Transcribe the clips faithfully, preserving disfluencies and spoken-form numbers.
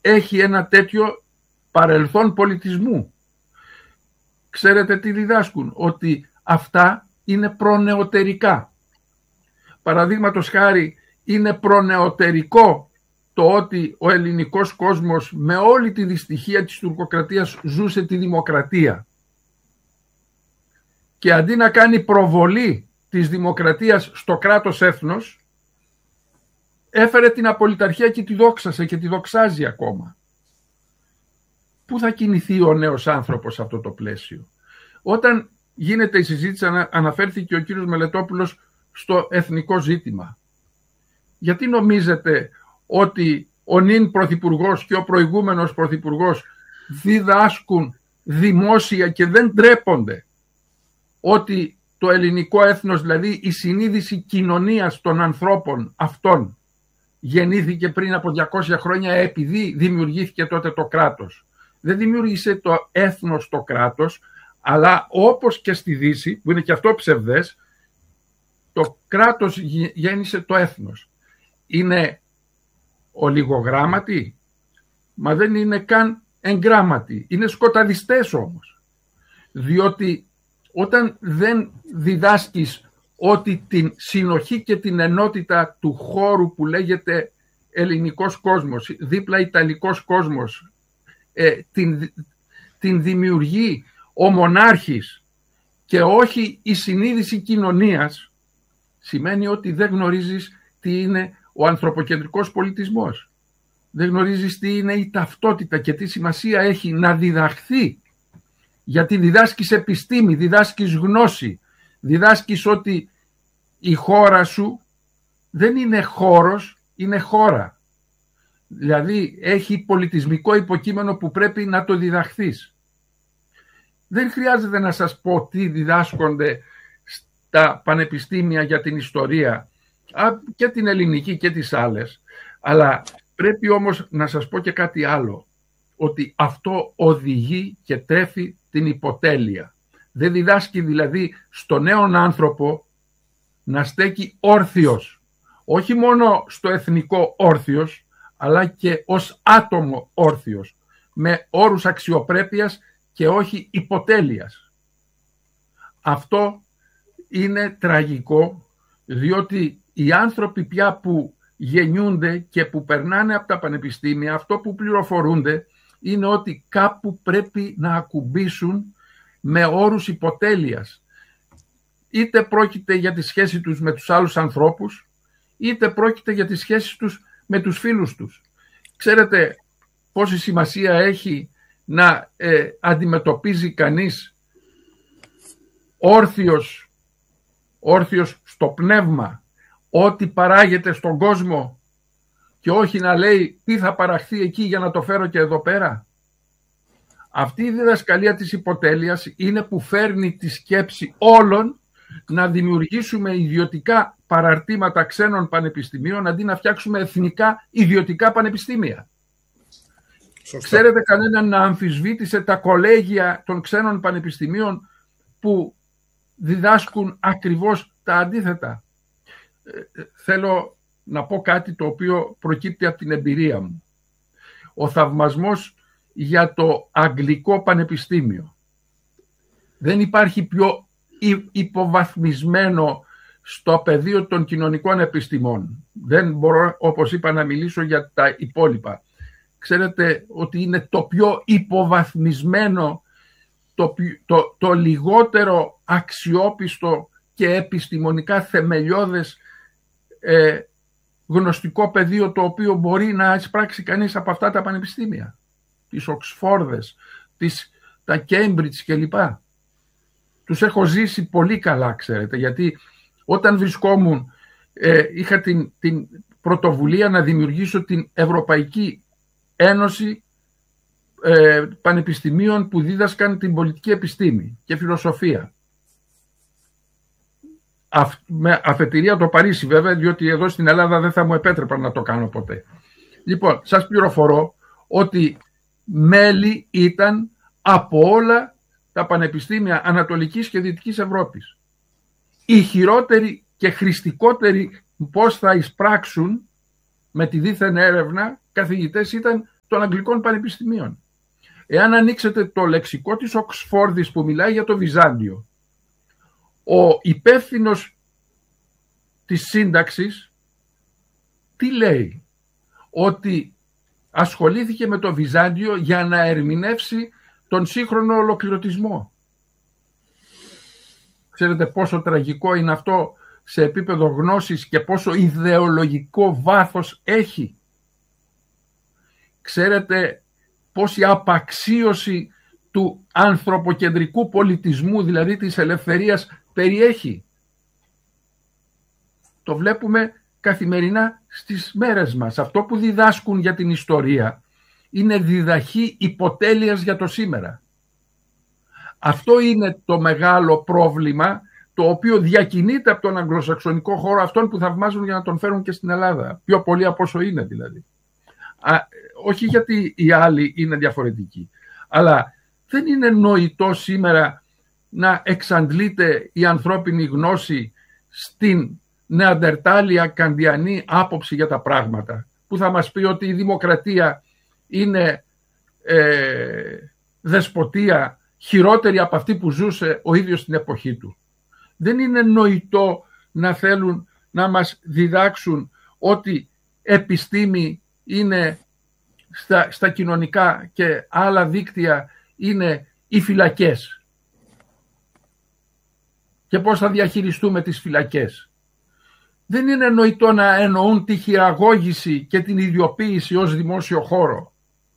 έχει ένα τέτοιο παρελθόν πολιτισμού. Ξέρετε τι διδάσκουν? Ότι αυτά είναι προνεωτερικά. Παραδείγματος χάρη, είναι προνεωτερικό το ότι ο ελληνικός κόσμος με όλη τη δυστυχία της τουρκοκρατίας ζούσε τη δημοκρατία. Και αντί να κάνει προβολή της δημοκρατίας στο κράτος έθνος, έφερε την απολυταρχία και τη δόξασε και τη δοξάζει ακόμα. Πού θα κινηθεί ο νέος άνθρωπος σε αυτό το πλαίσιο? Όταν γίνεται η συζήτηση, αναφέρθηκε ο κύριος Μελετόπουλος στο εθνικό ζήτημα. Γιατί νομίζετε ότι ο νυν πρωθυπουργός και ο προηγούμενος πρωθυπουργός διδάσκουν δημόσια και δεν ντρέπονται ότι το ελληνικό έθνος, δηλαδή η συνείδηση κοινωνίας των ανθρώπων αυτών, γεννήθηκε πριν από διακόσια χρόνια επειδή δημιουργήθηκε τότε το κράτος? Δεν δημιούργησε το έθνος το κράτος, αλλά όπως και στη Δύση, που είναι και αυτό ψευδές, το κράτος γέννησε το έθνος. Είναι ολιγογράμματοι? Μα δεν είναι καν εγγράμματοι. Είναι σκοταδιστές όμως. Διότι όταν δεν διδάσκεις ότι την συνοχή και την ενότητα του χώρου που λέγεται ελληνικός κόσμος, δίπλα ιταλικός κόσμος, ε, την, την δημιουργεί ο μονάρχης και όχι η συνείδηση κοινωνίας, σημαίνει ότι δεν γνωρίζεις τι είναι ο ανθρωποκεντρικός πολιτισμός. Δεν γνωρίζεις τι είναι η ταυτότητα και τι σημασία έχει να διδαχθεί. Γιατί διδάσκεις επιστήμη, διδάσκεις γνώση, διδάσκεις ότι η χώρα σου δεν είναι χώρος, είναι χώρα. Δηλαδή έχει πολιτισμικό υποκείμενο που πρέπει να το διδαχθείς. Δεν χρειάζεται να σας πω τι διδάσκονται στα πανεπιστήμια για την ιστορία, και την ελληνική και τις άλλες, αλλά πρέπει όμως να σας πω και κάτι άλλο, ότι αυτό οδηγεί και τρέφει την υποτέλεια. Δεν διδάσκει δηλαδή στον νέον άνθρωπο να στέκει όρθιος, όχι μόνο στο εθνικό όρθιος, αλλά και ως άτομο όρθιος, με όρους αξιοπρέπειας και όχι υποτέλειας. Αυτό είναι τραγικό, διότι οι άνθρωποι πια που γεννιούνται και που περνάνε από τα πανεπιστήμια, αυτό που πληροφορούνται είναι ότι κάπου πρέπει να ακουμπήσουν με όρους υποτέλειας. Είτε πρόκειται για τη σχέση τους με τους άλλους ανθρώπους, είτε πρόκειται για τη σχέση τους με τους φίλους τους. Ξέρετε πόση σημασία έχει να ε, αντιμετωπίζει κανείς όρθιος, όρθιος στο πνεύμα ό,τι παράγεται στον κόσμο και όχι να λέει τι θα παραχθεί εκεί για να το φέρω και εδώ πέρα. Αυτή η διδασκαλία της υποτέλειας είναι που φέρνει τη σκέψη όλων να δημιουργήσουμε ιδιωτικά παραρτήματα ξένων πανεπιστημίων αντί να φτιάξουμε εθνικά ιδιωτικά πανεπιστήμια. Σωστά. Ξέρετε κανέναν να αμφισβήτησε τα κολέγια των ξένων πανεπιστημίων που διδάσκουν ακριβώς τα αντίθετα? Ε, θέλω να πω κάτι το οποίο προκύπτει από την εμπειρία μου. Ο θαυμασμός για το Αγγλικό Πανεπιστήμιο. Δεν υπάρχει πιο υποβαθμισμένο στο πεδίο των κοινωνικών επιστημών. Δεν μπορώ, όπως είπα, να μιλήσω για τα υπόλοιπα. Ξέρετε ότι είναι το πιο υποβαθμισμένο, το, το, το λιγότερο αξιόπιστο και επιστημονικά θεμελιώδες ε, γνωστικό πεδίο το οποίο μπορεί να εισπράξει κανείς από αυτά τα πανεπιστήμια. Τις Οξφόρδες, τις, τα Cambridge κλπ. Τους έχω ζήσει πολύ καλά, ξέρετε, γιατί όταν βρισκόμουν ε, είχα την, την πρωτοβουλία να δημιουργήσω την Ευρωπαϊκή Ένωση ε, Πανεπιστημίων που δίδασκαν την πολιτική επιστήμη και φιλοσοφία. Αφ, με αφετηρία το Παρίσι βέβαια, διότι εδώ στην Ελλάδα δεν θα μου επέτρεπαν να το κάνω ποτέ. Λοιπόν, σας πληροφορώ ότι μέλη ήταν από όλα τα πανεπιστήμια Ανατολικής και Δυτικής Ευρώπης. Οι χειρότεροι και χρηστικότεροι πώς θα εισπράξουν με τη δίθεν έρευνα καθηγητές ήταν των Αγγλικών Πανεπιστημίων. Εάν ανοίξετε το λεξικό της Οξφόρδης που μιλάει για το Βυζάντιο, ο υπεύθυνος της σύνταξης τι λέει? Ότι ασχολήθηκε με το Βυζάντιο για να ερμηνεύσει τον σύγχρονο ολοκληρωτισμό. Ξέρετε πόσο τραγικό είναι αυτό σε επίπεδο γνώσης και πόσο ιδεολογικό βάθος έχει? Ξέρετε πόση απαξίωση του ανθρωποκεντρικού πολιτισμού, δηλαδή της ελευθερίας, περιέχει? Το βλέπουμε καθημερινά στις μέρες μας. Αυτό που διδάσκουν για την ιστορία είναι διδαχή υποτέλειας για το σήμερα. Αυτό είναι το μεγάλο πρόβλημα, το οποίο διακινείται από τον αγγλοσαξονικό χώρο, αυτόν που θαυμάζουν για να τον φέρουν και στην Ελλάδα. Πιο πολύ από όσο είναι δηλαδή. Α, όχι γιατί οι άλλοι είναι διαφορετικοί, αλλά δεν είναι νοητό σήμερα να εξαντλείται η ανθρώπινη γνώση στην νεαντερτάλια καντιανή άποψη για τα πράγματα, που θα μας πει ότι η δημοκρατία είναι ε, δεσποτεία χειρότερη από αυτή που ζούσε ο ίδιος στην εποχή του. Δεν είναι νοητό να θέλουν να μας διδάξουν ότι επιστήμη είναι στα, στα κοινωνικά και άλλα δίκτυα είναι οι φυλακές. Και πώς θα διαχειριστούμε τις φυλακές. Δεν είναι νοητό να εννοούν τη χειραγώγηση και την ιδιοποίηση ως δημόσιο χώρο.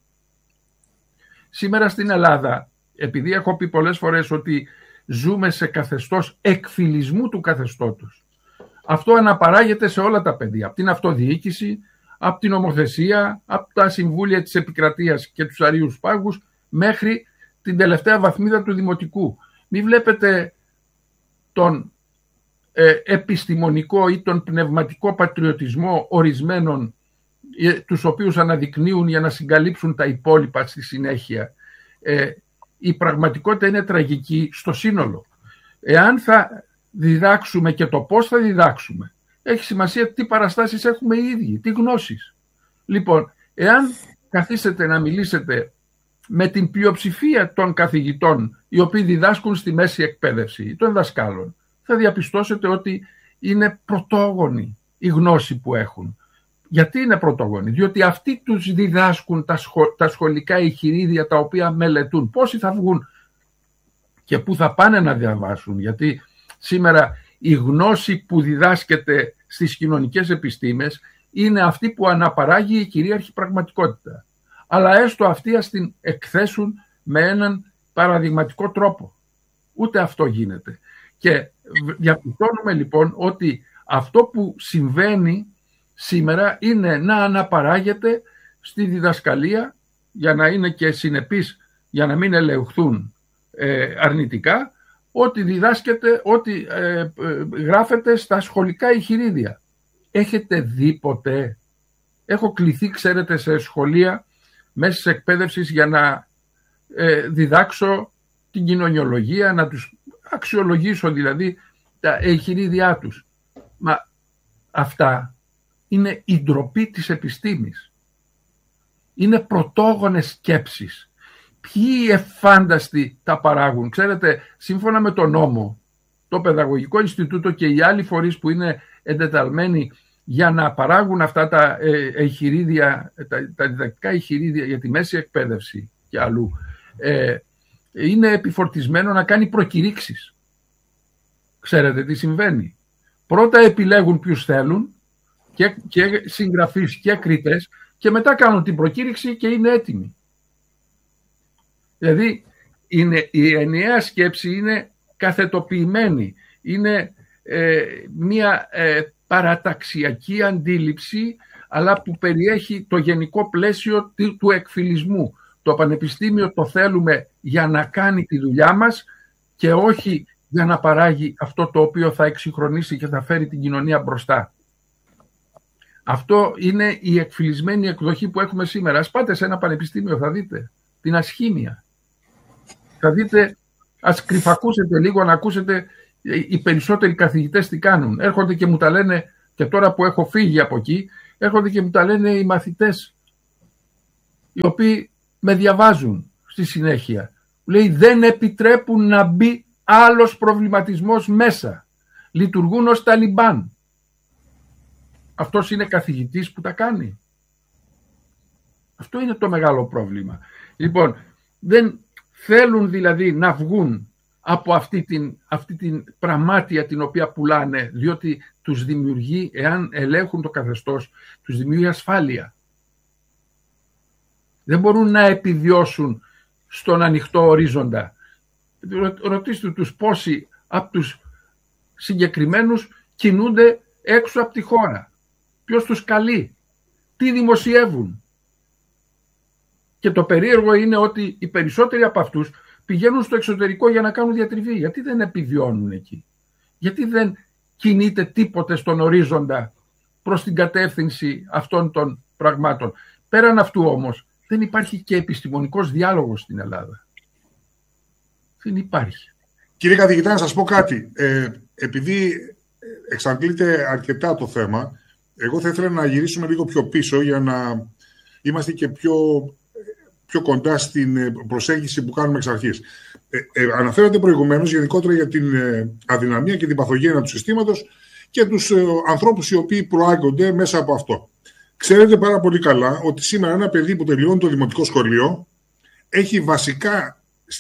Σήμερα στην Ελλάδα, επειδή έχω πει πολλές φορές ότι ζούμε σε καθεστώς εκφυλισμού του καθεστώτος, αυτό αναπαράγεται σε όλα τα πεδία, από την αυτοδιοίκηση, από την νομοθεσία, από τα συμβούλια της επικρατείας και τους αρίους πάγους, μέχρι την τελευταία βαθμίδα του δημοτικού. Μην βλέπετε τον ε, επιστημονικό ή τον πνευματικό πατριωτισμό ορισμένων, ε, τους οποίους αναδεικνύουν για να συγκαλύψουν τα υπόλοιπα στη συνέχεια. Ε, η πραγματικότητα είναι τραγική στο σύνολο. Εάν θα διδάξουμε και το πώς θα διδάξουμε, έχει σημασία τι παραστάσεις έχουμε οι ίδιοι, τι γνώσεις. Λοιπόν, εάν καθίσετε να μιλήσετε με την πλειοψηφία των καθηγητών οι οποίοι διδάσκουν στη μέση εκπαίδευση, των δασκάλων, θα διαπιστώσετε ότι είναι πρωτόγονη η γνώση που έχουν. Γιατί είναι πρωτόγονη? Διότι αυτοί τους διδάσκουν τα, σχο... τα σχολικά εγχειρίδια τα οποία μελετούν. Πόσοι θα βγουν και πού θα πάνε να διαβάσουν? Γιατί σήμερα η γνώση που διδάσκεται στις κοινωνικές επιστήμες είναι αυτή που αναπαράγει η κυρίαρχη πραγματικότητα. Αλλά έστω αυτοί ας την εκθέσουν με έναν παραδειγματικό τρόπο. Ούτε αυτό γίνεται. Και διαπιστώνουμε λοιπόν ότι αυτό που συμβαίνει σήμερα είναι να αναπαράγεται στη διδασκαλία, για να είναι και συνεπείς, για να μην ελεγχθούν ε, αρνητικά, ότι διδάσκεται, ότι ε, ε, γράφεται στα σχολικά εγχειρίδια. Έχετε δει ποτέ? Έχω κληθεί, ξέρετε, σε σχολεία μέσης εκπαίδευσης για να ε, διδάξω την κοινωνιολογία, να τους αξιολογήσω δηλαδή τα εγχειρίδια τους. Μα αυτά είναι η ντροπή της επιστήμης. Είναι πρωτόγονες σκέψεις. Ποιοι εφάνταστοι τα παράγουν? Ξέρετε, σύμφωνα με τον νόμο, το Παιδαγωγικό Ινστιτούτο και οι άλλοι φορείς που είναι εντεταλμένοι για να παράγουν αυτά τα εγχειρίδια, τα, τα διδακτικά εγχειρίδια για τη μέση εκπαίδευση και αλλού, ε, είναι επιφορτισμένο να κάνει προκηρύξεις. Ξέρετε τι συμβαίνει? Πρώτα επιλέγουν ποιους θέλουν και, και συγγραφείς και κριτές, και μετά κάνουν την προκήρυξη και είναι έτοιμοι. Δηλαδή είναι, η ενιαία σκέψη είναι καθετοποιημένη. Είναι ε, μια ε, παραταξιακή αντίληψη, αλλά που περιέχει το γενικό πλαίσιο του εκφυλισμού. Το πανεπιστήμιο το θέλουμε για να κάνει τη δουλειά μας και όχι για να παράγει αυτό το οποίο θα εξυγχρονίσει και θα φέρει την κοινωνία μπροστά. Αυτό είναι η εκφυλισμένη εκδοχή που έχουμε σήμερα. Ας πάτε σε ένα πανεπιστήμιο, θα δείτε την ασχήμια. Θα δείτε, ας κρυφακούσετε λίγο να ακούσετε οι περισσότεροι καθηγητές τι κάνουν. Έρχονται και μου τα λένε, και τώρα που έχω φύγει από εκεί, έρχονται και μου τα λένε οι μαθητές. οι οποίοι με διαβάζουν στη συνέχεια. Λέει δεν επιτρέπουν να μπει άλλος προβληματισμός μέσα. Λειτουργούν ως Ταλιμπάν. Αυτός είναι καθηγητής που τα κάνει. Αυτό είναι το μεγάλο πρόβλημα. Λοιπόν, δεν θέλουν δηλαδή να βγουν από αυτή την, αυτή την πραμάτια την οποία πουλάνε, διότι τους δημιουργεί, εάν ελέγχουν το καθεστώς, τους δημιουργεί ασφάλεια. Δεν μπορούν να επιβιώσουν στον ανοιχτό ορίζοντα. Ρωτήστε τους πόσοι από τους συγκεκριμένους κινούνται έξω από τη χώρα. Ποιος τους καλεί, τι δημοσιεύουν. Και το περίεργο είναι ότι οι περισσότεροι από αυτούς πηγαίνουν στο εξωτερικό για να κάνουν διατριβή. Γιατί δεν επιβιώνουν εκεί? Γιατί δεν κινείται τίποτε στον ορίζοντα προς την κατεύθυνση αυτών των πραγμάτων? Πέραν αυτού όμως δεν υπάρχει και επιστημονικός διάλογος στην Ελλάδα. Δεν υπάρχει. Κύριε καθηγητά, να σας πω κάτι. Ε, επειδή εξαντλείται αρκετά το θέμα, εγώ θα ήθελα να γυρίσουμε λίγο πιο πίσω για να είμαστε και πιο, πιο κοντά στην προσέγγιση που κάνουμε εξ αρχής. Ε, ε, αναφέρατε προηγουμένως γενικότερα για την ε, αδυναμία και την παθογένεια του συστήματος και τους ε, ανθρώπους οι οποίοι προάγονται μέσα από αυτό. Ξέρετε πάρα πολύ καλά ότι σήμερα ένα παιδί που τελειώνει το δημοτικό σχολείο έχει βασικά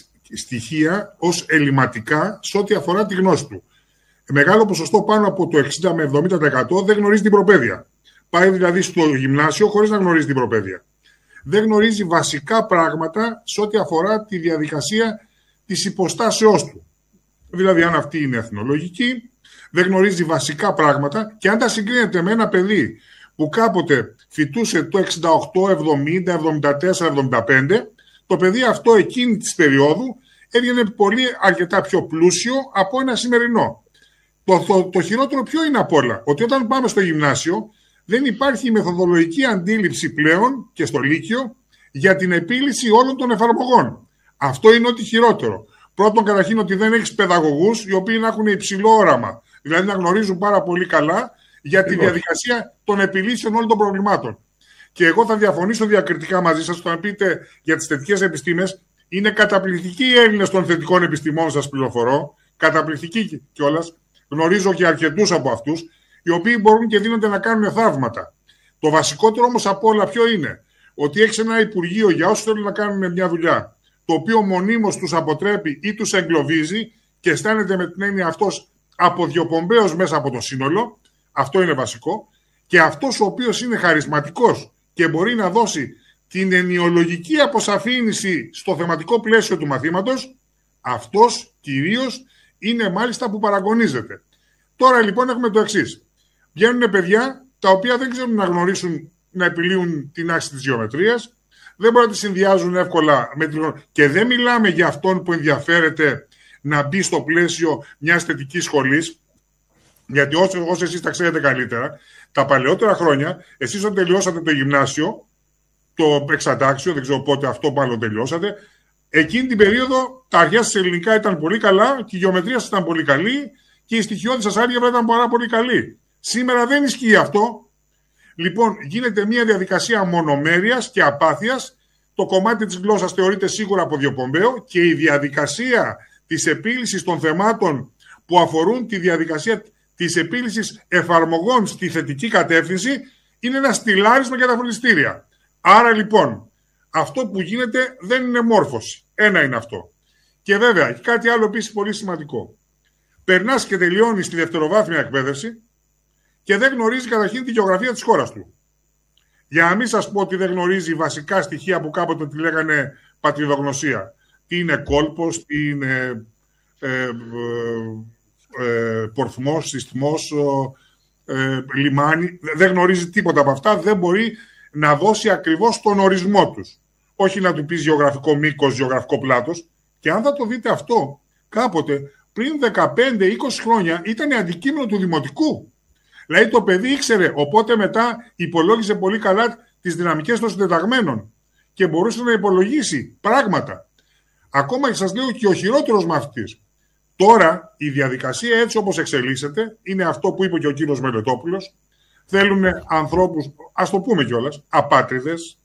στοιχεία ως ελληματικά σε ό,τι αφορά τη γνώση του. Μεγάλο ποσοστό, πάνω από το εξήντα με εβδομήντα τοις εκατό, δεν γνωρίζει την προπαίδεια. Πάει δηλαδή στο γυμνάσιο χωρίς να γνωρίζει την προπαίδεια. Δεν γνωρίζει βασικά πράγματα σε ό,τι αφορά τη διαδικασία της υποστάσεώς του. Δηλαδή, αν αυτή είναι εθνολογική, δεν γνωρίζει βασικά πράγματα, και αν τα συγκρίνεται με ένα παιδί που κάποτε φοιτούσε το εξήντα οκτώ, εβδομήντα, εβδομήντα τέσσερα, εβδομήντα πέντε, το παιδί αυτό εκείνη της περίοδου έβγαινε πολύ αρκετά πιο πλούσιο από ένα σημερινό. Το, το, το χειρότερο ποιο είναι απ' όλα? Ότι όταν πάμε στο γυμνάσιο δεν υπάρχει η μεθοδολογική αντίληψη πλέον και στο λύκειο για την επίλυση όλων των εφαρμογών. Αυτό είναι ό,τι χειρότερο. Πρώτον, καταρχήν, ότι δεν έχεις παιδαγωγούς οι οποίοι να έχουν υψηλό όραμα. Δηλαδή να γνωρίζουν πάρα πολύ καλά για τη διαδικασία των επιλύσεων όλων των προβλημάτων. Και εγώ θα διαφωνήσω διακριτικά μαζί σας όταν πείτε για τις θετικές επιστήμες. Είναι καταπληκτικοί οι Έλληνες των θετικών επιστημών, σας πληροφορώ. Καταπληκτικοί κιόλας. Γνωρίζω και αρκετούς από αυτούς, οι οποίοι μπορούν και δίνονται να κάνουν θαύματα. Το βασικότερο όμως από όλα ποιο είναι? Ότι έχεις ένα Υπουργείο για όσους θέλουν να κάνουν μια δουλειά, το οποίο μονίμως τους αποτρέπει ή τους εγκλωβίζει και αισθάνεται με την έννοια αυτός αποδιοπομπαίος μέσα από το σύνολο. Αυτό είναι βασικό. Και αυτός ο οποίος είναι χαρισματικός και μπορεί να δώσει την ενιολογική αποσαφήνιση στο θεματικό πλαίσιο του μαθήματος, αυτός κυρίως είναι μάλιστα που παραγωνίζεται. Τώρα λοιπόν έχουμε το εξής. Βγαίνουν παιδιά τα οποία δεν ξέρουν να γνωρίσουν να επιλύουν την άξη της γεωμετρίας, δεν μπορούν να τη συνδυάζουν εύκολα με την... Και δεν μιλάμε για αυτόν που ενδιαφέρεται να μπει στο πλαίσιο μιας θετικής σχολής, γιατί όσο, όσο εσείς τα ξέρετε καλύτερα, τα παλαιότερα χρόνια, εσείς όταν τελειώσατε το γυμνάσιο, το εξαντάξιο, δεν ξέρω πότε αυτό μάλλον τελειώσατε, εκείνη την περίοδο τα αρχαία σας ελληνικά ήταν πολύ καλά και η γεωμετρία σας ήταν πολύ καλή και η στοιχειώδη σας άλγευρα ήταν πάρα πολύ καλή. Σήμερα δεν ισχύει αυτό. Λοιπόν, γίνεται μια διαδικασία μονομέρειας και απάθειας. Το κομμάτι της γλώσσας θεωρείται σίγουρα αποδιοπομπαίο και η διαδικασία της επίλυσης των θεμάτων που αφορούν τη διαδικασία της επίλυσης εφαρμογών στη θετική κατεύθυνση είναι ένα στυλάρισμα για τα φροντιστήρια. Άρα λοιπόν, αυτό που γίνεται δεν είναι μόρφωση. Ένα είναι αυτό. Και βέβαια, και κάτι άλλο επίσης πολύ σημαντικό. Περνάς και τελειώνεις τη δευτεροβάθμια εκπαίδευση και δεν γνωρίζει καταρχήν τη γεωγραφία της χώρας του. Για να μην σας πω ότι δεν γνωρίζει βασικά στοιχεία που κάποτε τη λέγανε πατριδογνωσία. Τι είναι κόλπος, τι είναι ε, ε, ε, πορθμός, συστημός, ε, λιμάνι. Δεν γνωρίζει τίποτα από αυτά. Δεν μπορεί να δώσει ακριβώς τον ορισμό τους. Όχι να του πεις γεωγραφικό μήκος, γεωγραφικό πλάτος. Και αν θα το δείτε αυτό, κάποτε πριν δεκαπέντε είκοσι χρόνια ήταν αντικείμενο του δημοτικού. Δηλαδή το παιδί ήξερε, οπότε μετά υπολόγιζε πολύ καλά τις δυναμικές των συντεταγμένων και μπορούσε να υπολογίσει πράγματα. Ακόμα και σας λέω και ο χειρότερος μαθητής. Τώρα η διαδικασία έτσι όπως εξελίσσεται είναι αυτό που είπε και ο κύριος Μελετόπουλος. Θέλουν ανθρώπους, ας το πούμε κιόλας, απάτριδες,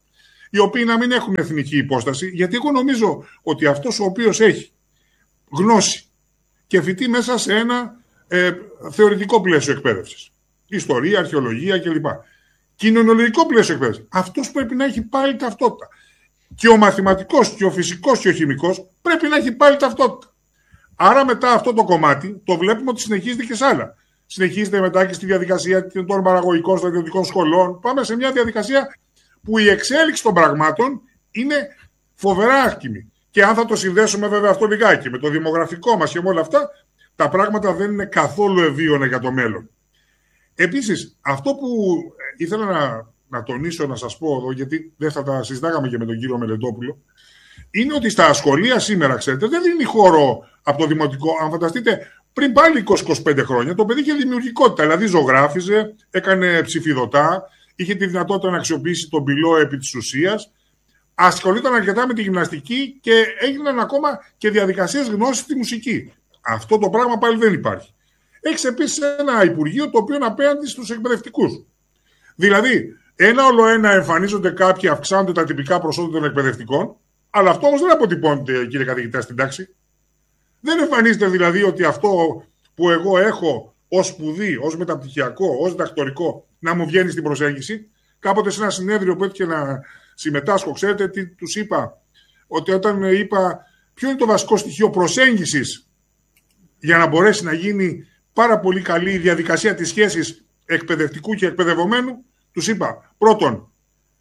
οι οποίοι να μην έχουν εθνική υπόσταση, γιατί εγώ νομίζω ότι αυτός ο οποίος έχει γνώση και φοιτεί μέσα σε ένα ε, θεωρητικό πλαίσιο εκπαίδευσης, ιστορία, αρχαιολογία κλπ. Κοινωνιολογικό πλαίσιο εκπαίδευσης, αυτός πρέπει να έχει πάλι ταυτότητα. Και ο μαθηματικός και ο φυσικός και ο χημικός πρέπει να έχει πάλι ταυτότητα. Άρα μετά αυτό το κομμάτι το βλέπουμε ότι συνεχίζεται και σε άλλα. Συνεχίζεται μετά και στη διαδικασία των παραγωγικών στρατιωτικών σχολών. Πάμε σε μια διαδικασία που η εξέλιξη των πραγμάτων είναι φοβερά άσχημη. Και αν θα το συνδέσουμε βέβαια αυτό λιγάκι με το δημογραφικό μας και με όλα αυτά, τα πράγματα δεν είναι καθόλου ευίωνα για το μέλλον. Επίσης, αυτό που ήθελα να, να τονίσω, να σας πω εδώ, γιατί δεν θα τα συζητάγαμε και με τον κύριο Μελετόπουλο, είναι ότι στα σχολεία σήμερα, ξέρετε, δεν δίνει χώρο από το δημοτικό. Αν φανταστείτε, πριν πάλι είκοσι με είκοσι πέντε χρόνια, το παιδί είχε δημιουργικότητα. Δηλαδή, ζωγράφιζε, έκανε ψηφιδωτά, είχε τη δυνατότητα να αξιοποιήσει τον πυλό επί της ουσίας, ασχολούνταν αρκετά με τη γυμναστική και έγιναν ακόμα και διαδικασίες γνώσης στη μουσική. Αυτό το πράγμα πάλι δεν υπάρχει. Έχεις επίσης ένα υπουργείο το οποίο είναι απέναντι στους εκπαιδευτικούς. Δηλαδή, ένα όλο ένα εμφανίζονται κάποιοι, αυξάνονται τα τυπικά προσόντα των εκπαιδευτικών, αλλά αυτό όμως δεν αποτυπώνεται, κύριε καθηγητά, στην τάξη. Δεν εμφανίζεται δηλαδή ότι αυτό που εγώ έχω ως σπουδή, ως μεταπτυχιακό, ως διδακτορικό, να μου βγαίνει στην προσέγγιση. Κάποτε σε ένα συνέδριο που έτυχε να συμμετάσχω, ξέρετε τι τους είπα, ότι όταν είπα ποιο είναι το βασικό στοιχείο προσέγγισης για να μπορέσει να γίνει πάρα πολύ καλή η διαδικασία της σχέσης εκπαιδευτικού και εκπαιδευομένου, τους είπα πρώτον,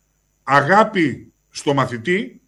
αγάπη στο μαθητή,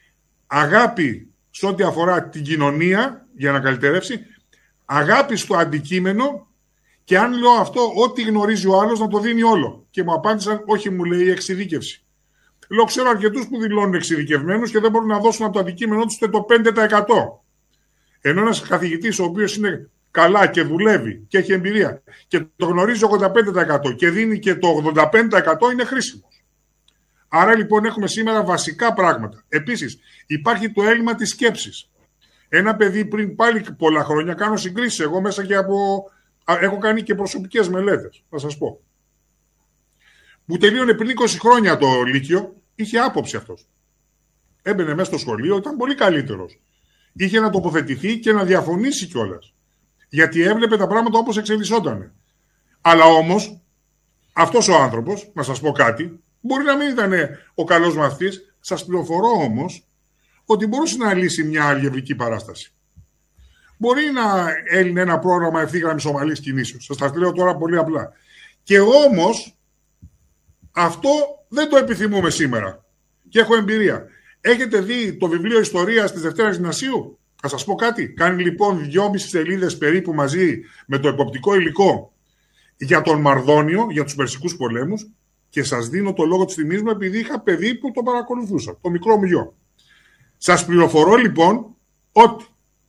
αγάπη σε ό,τι αφορά την κοινωνία για να καλυτερεύσει, αγάπη στο αντικείμενο και αν λέω αυτό, ό,τι γνωρίζει ο άλλος να το δίνει όλο. Και μου απάντησαν, όχι, μου λέει, εξειδίκευση. Λέω, ξέρω αρκετούς που δηλώνουν εξειδικευμένους και δεν μπορούν να δώσουν από το αντικείμενό τους το πέντε τοις εκατό. Ενώ ένας καθηγητής ο οποίος είναι καλά και δουλεύει και έχει εμπειρία και το γνωρίζει ογδόντα πέντε τοις εκατό και δίνει και το ογδόντα πέντε τοις εκατό είναι χρήσιμος. Άρα λοιπόν έχουμε σήμερα βασικά πράγματα. Επίσης υπάρχει το έλλειμμα της σκέψης. Ένα παιδί πριν πάλι πολλά χρόνια, κάνω συγκρίσεις εγώ μέσα και από... Έχω κάνει και προσωπικές μελέτες, θα σας πω. Που τελείωνε πριν είκοσι χρόνια το Λύκειο, είχε άποψη αυτός. Έμπαινε μέσα στο σχολείο, ήταν πολύ καλύτερος. Είχε να τοποθετηθεί και να διαφωνήσει κιόλας. Γιατί έβλεπε τα πράγματα όπως εξελισσόταν. Αλλά όμως, αυτός ο άνθρωπος, να σας πω κάτι, μπορεί να μην ήταν ο καλός μαθητής, σας πληροφορώ όμως ότι μπορούσε να λύσει μια αλγεβρική παράσταση. Μπορεί να έλυνε ένα πρόγραμμα ευθύγραμμης ομαλής κινήσεως. Σας τα λέω τώρα πολύ απλά. Και όμως, αυτό δεν το επιθυμούμε σήμερα. Και έχω εμπειρία. Έχετε δει το βιβλίο Ιστορίας της Δευτέρας Γυμνασίου? Θα σας πω κάτι. Κάνει λοιπόν δυόμισι σελίδες περίπου μαζί με το εποπτικό υλικό για τον Μαρδόνιο, για τους Περσικούς πολέμους. Και σας δίνω το λόγο της τιμής μου επειδή είχα παιδί που το παρακολουθούσα, το μικρό μου γιο. Σας πληροφορώ λοιπόν ότι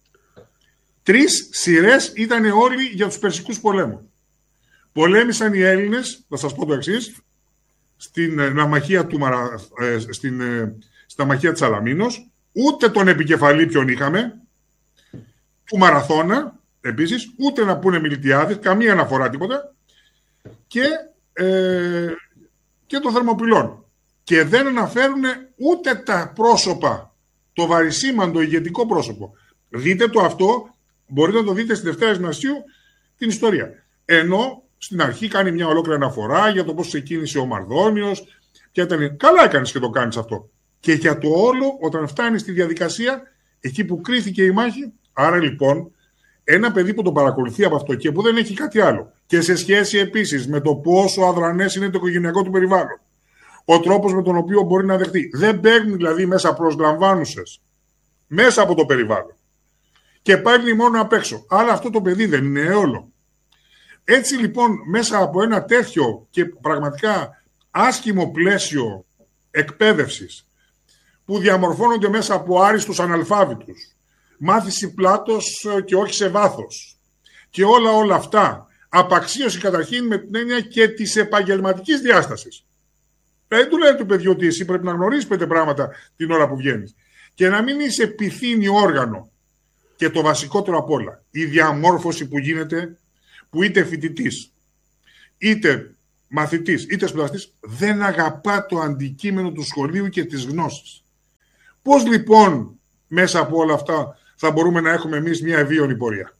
τρεις σειρές ήταν όλοι για τους Περσικούς πολέμους. Πολέμησαν οι Έλληνες, θα σας πω το εξής, στην ναυμαχία, του Μαρα, ε, στην, ε, στην ναυμαχία της Σαλαμίνος, ούτε τον επικεφαλή ποιον είχαμε, του Μαραθώνα επίσης, ούτε να πούνε Μιλτιάδης, καμία αναφορά τίποτα, και, ε, και των Θερμοπυλών. Και δεν αναφέρουν ούτε τα πρόσωπα, το βαρισίμαντο ηγετικό πρόσωπο. Δείτε το αυτό, μπορείτε να το δείτε στη Δευτέρα Γυμνασίου την ιστορία. Ενώ στην αρχή κάνει μια ολόκληρη αναφορά για το πώς ξεκίνησε ο Μαρδόνιος. Και ήταν... Καλά έκανες και το κάνεις αυτό. Και για το όλο, όταν φτάνει στη διαδικασία, εκεί που κρίθηκε η μάχη. Άρα λοιπόν, ένα παιδί που το παρακολουθεί από αυτό και που δεν έχει κάτι άλλο, και σε σχέση επίσης με το πόσο αδρανές είναι το οικογενειακό του περιβάλλον, ο τρόπος με τον οποίο μπορεί να δεχτεί, δεν παίρνει δηλαδή μέσα προσλαμβάνουσες, μέσα από το περιβάλλον, και παίρνει μόνο απ' έξω. Άρα αυτό το παιδί δεν είναι έολο. Έτσι λοιπόν, μέσα από ένα τέτοιο και πραγματικά άσχημο πλαίσιο εκπαίδευσης, που διαμορφώνονται μέσα από άριστους αναλφάβητους, μάθηση πλάτος και όχι σε βάθος, και όλα όλα αυτά, απαξίωση καταρχήν με την έννοια και της επαγγελματικής διάστασης. Δεν του λέει του παιδιού ότι εσύ πρέπει να γνωρίσεις πέντε πράγματα την ώρα που βγαίνεις και να μην είσαι πυθύνη όργανο. Και το βασικότερο απ' όλα, η διαμόρφωση που γίνεται, που είτε φοιτητής, είτε μαθητής είτε σπουδαστής δεν αγαπά το αντικείμενο του σχολείου και της γνώσης. Πώς λοιπόν μέσα από όλα αυτά θα μπορούμε να έχουμε εμείς μια ευίωνη πορεία?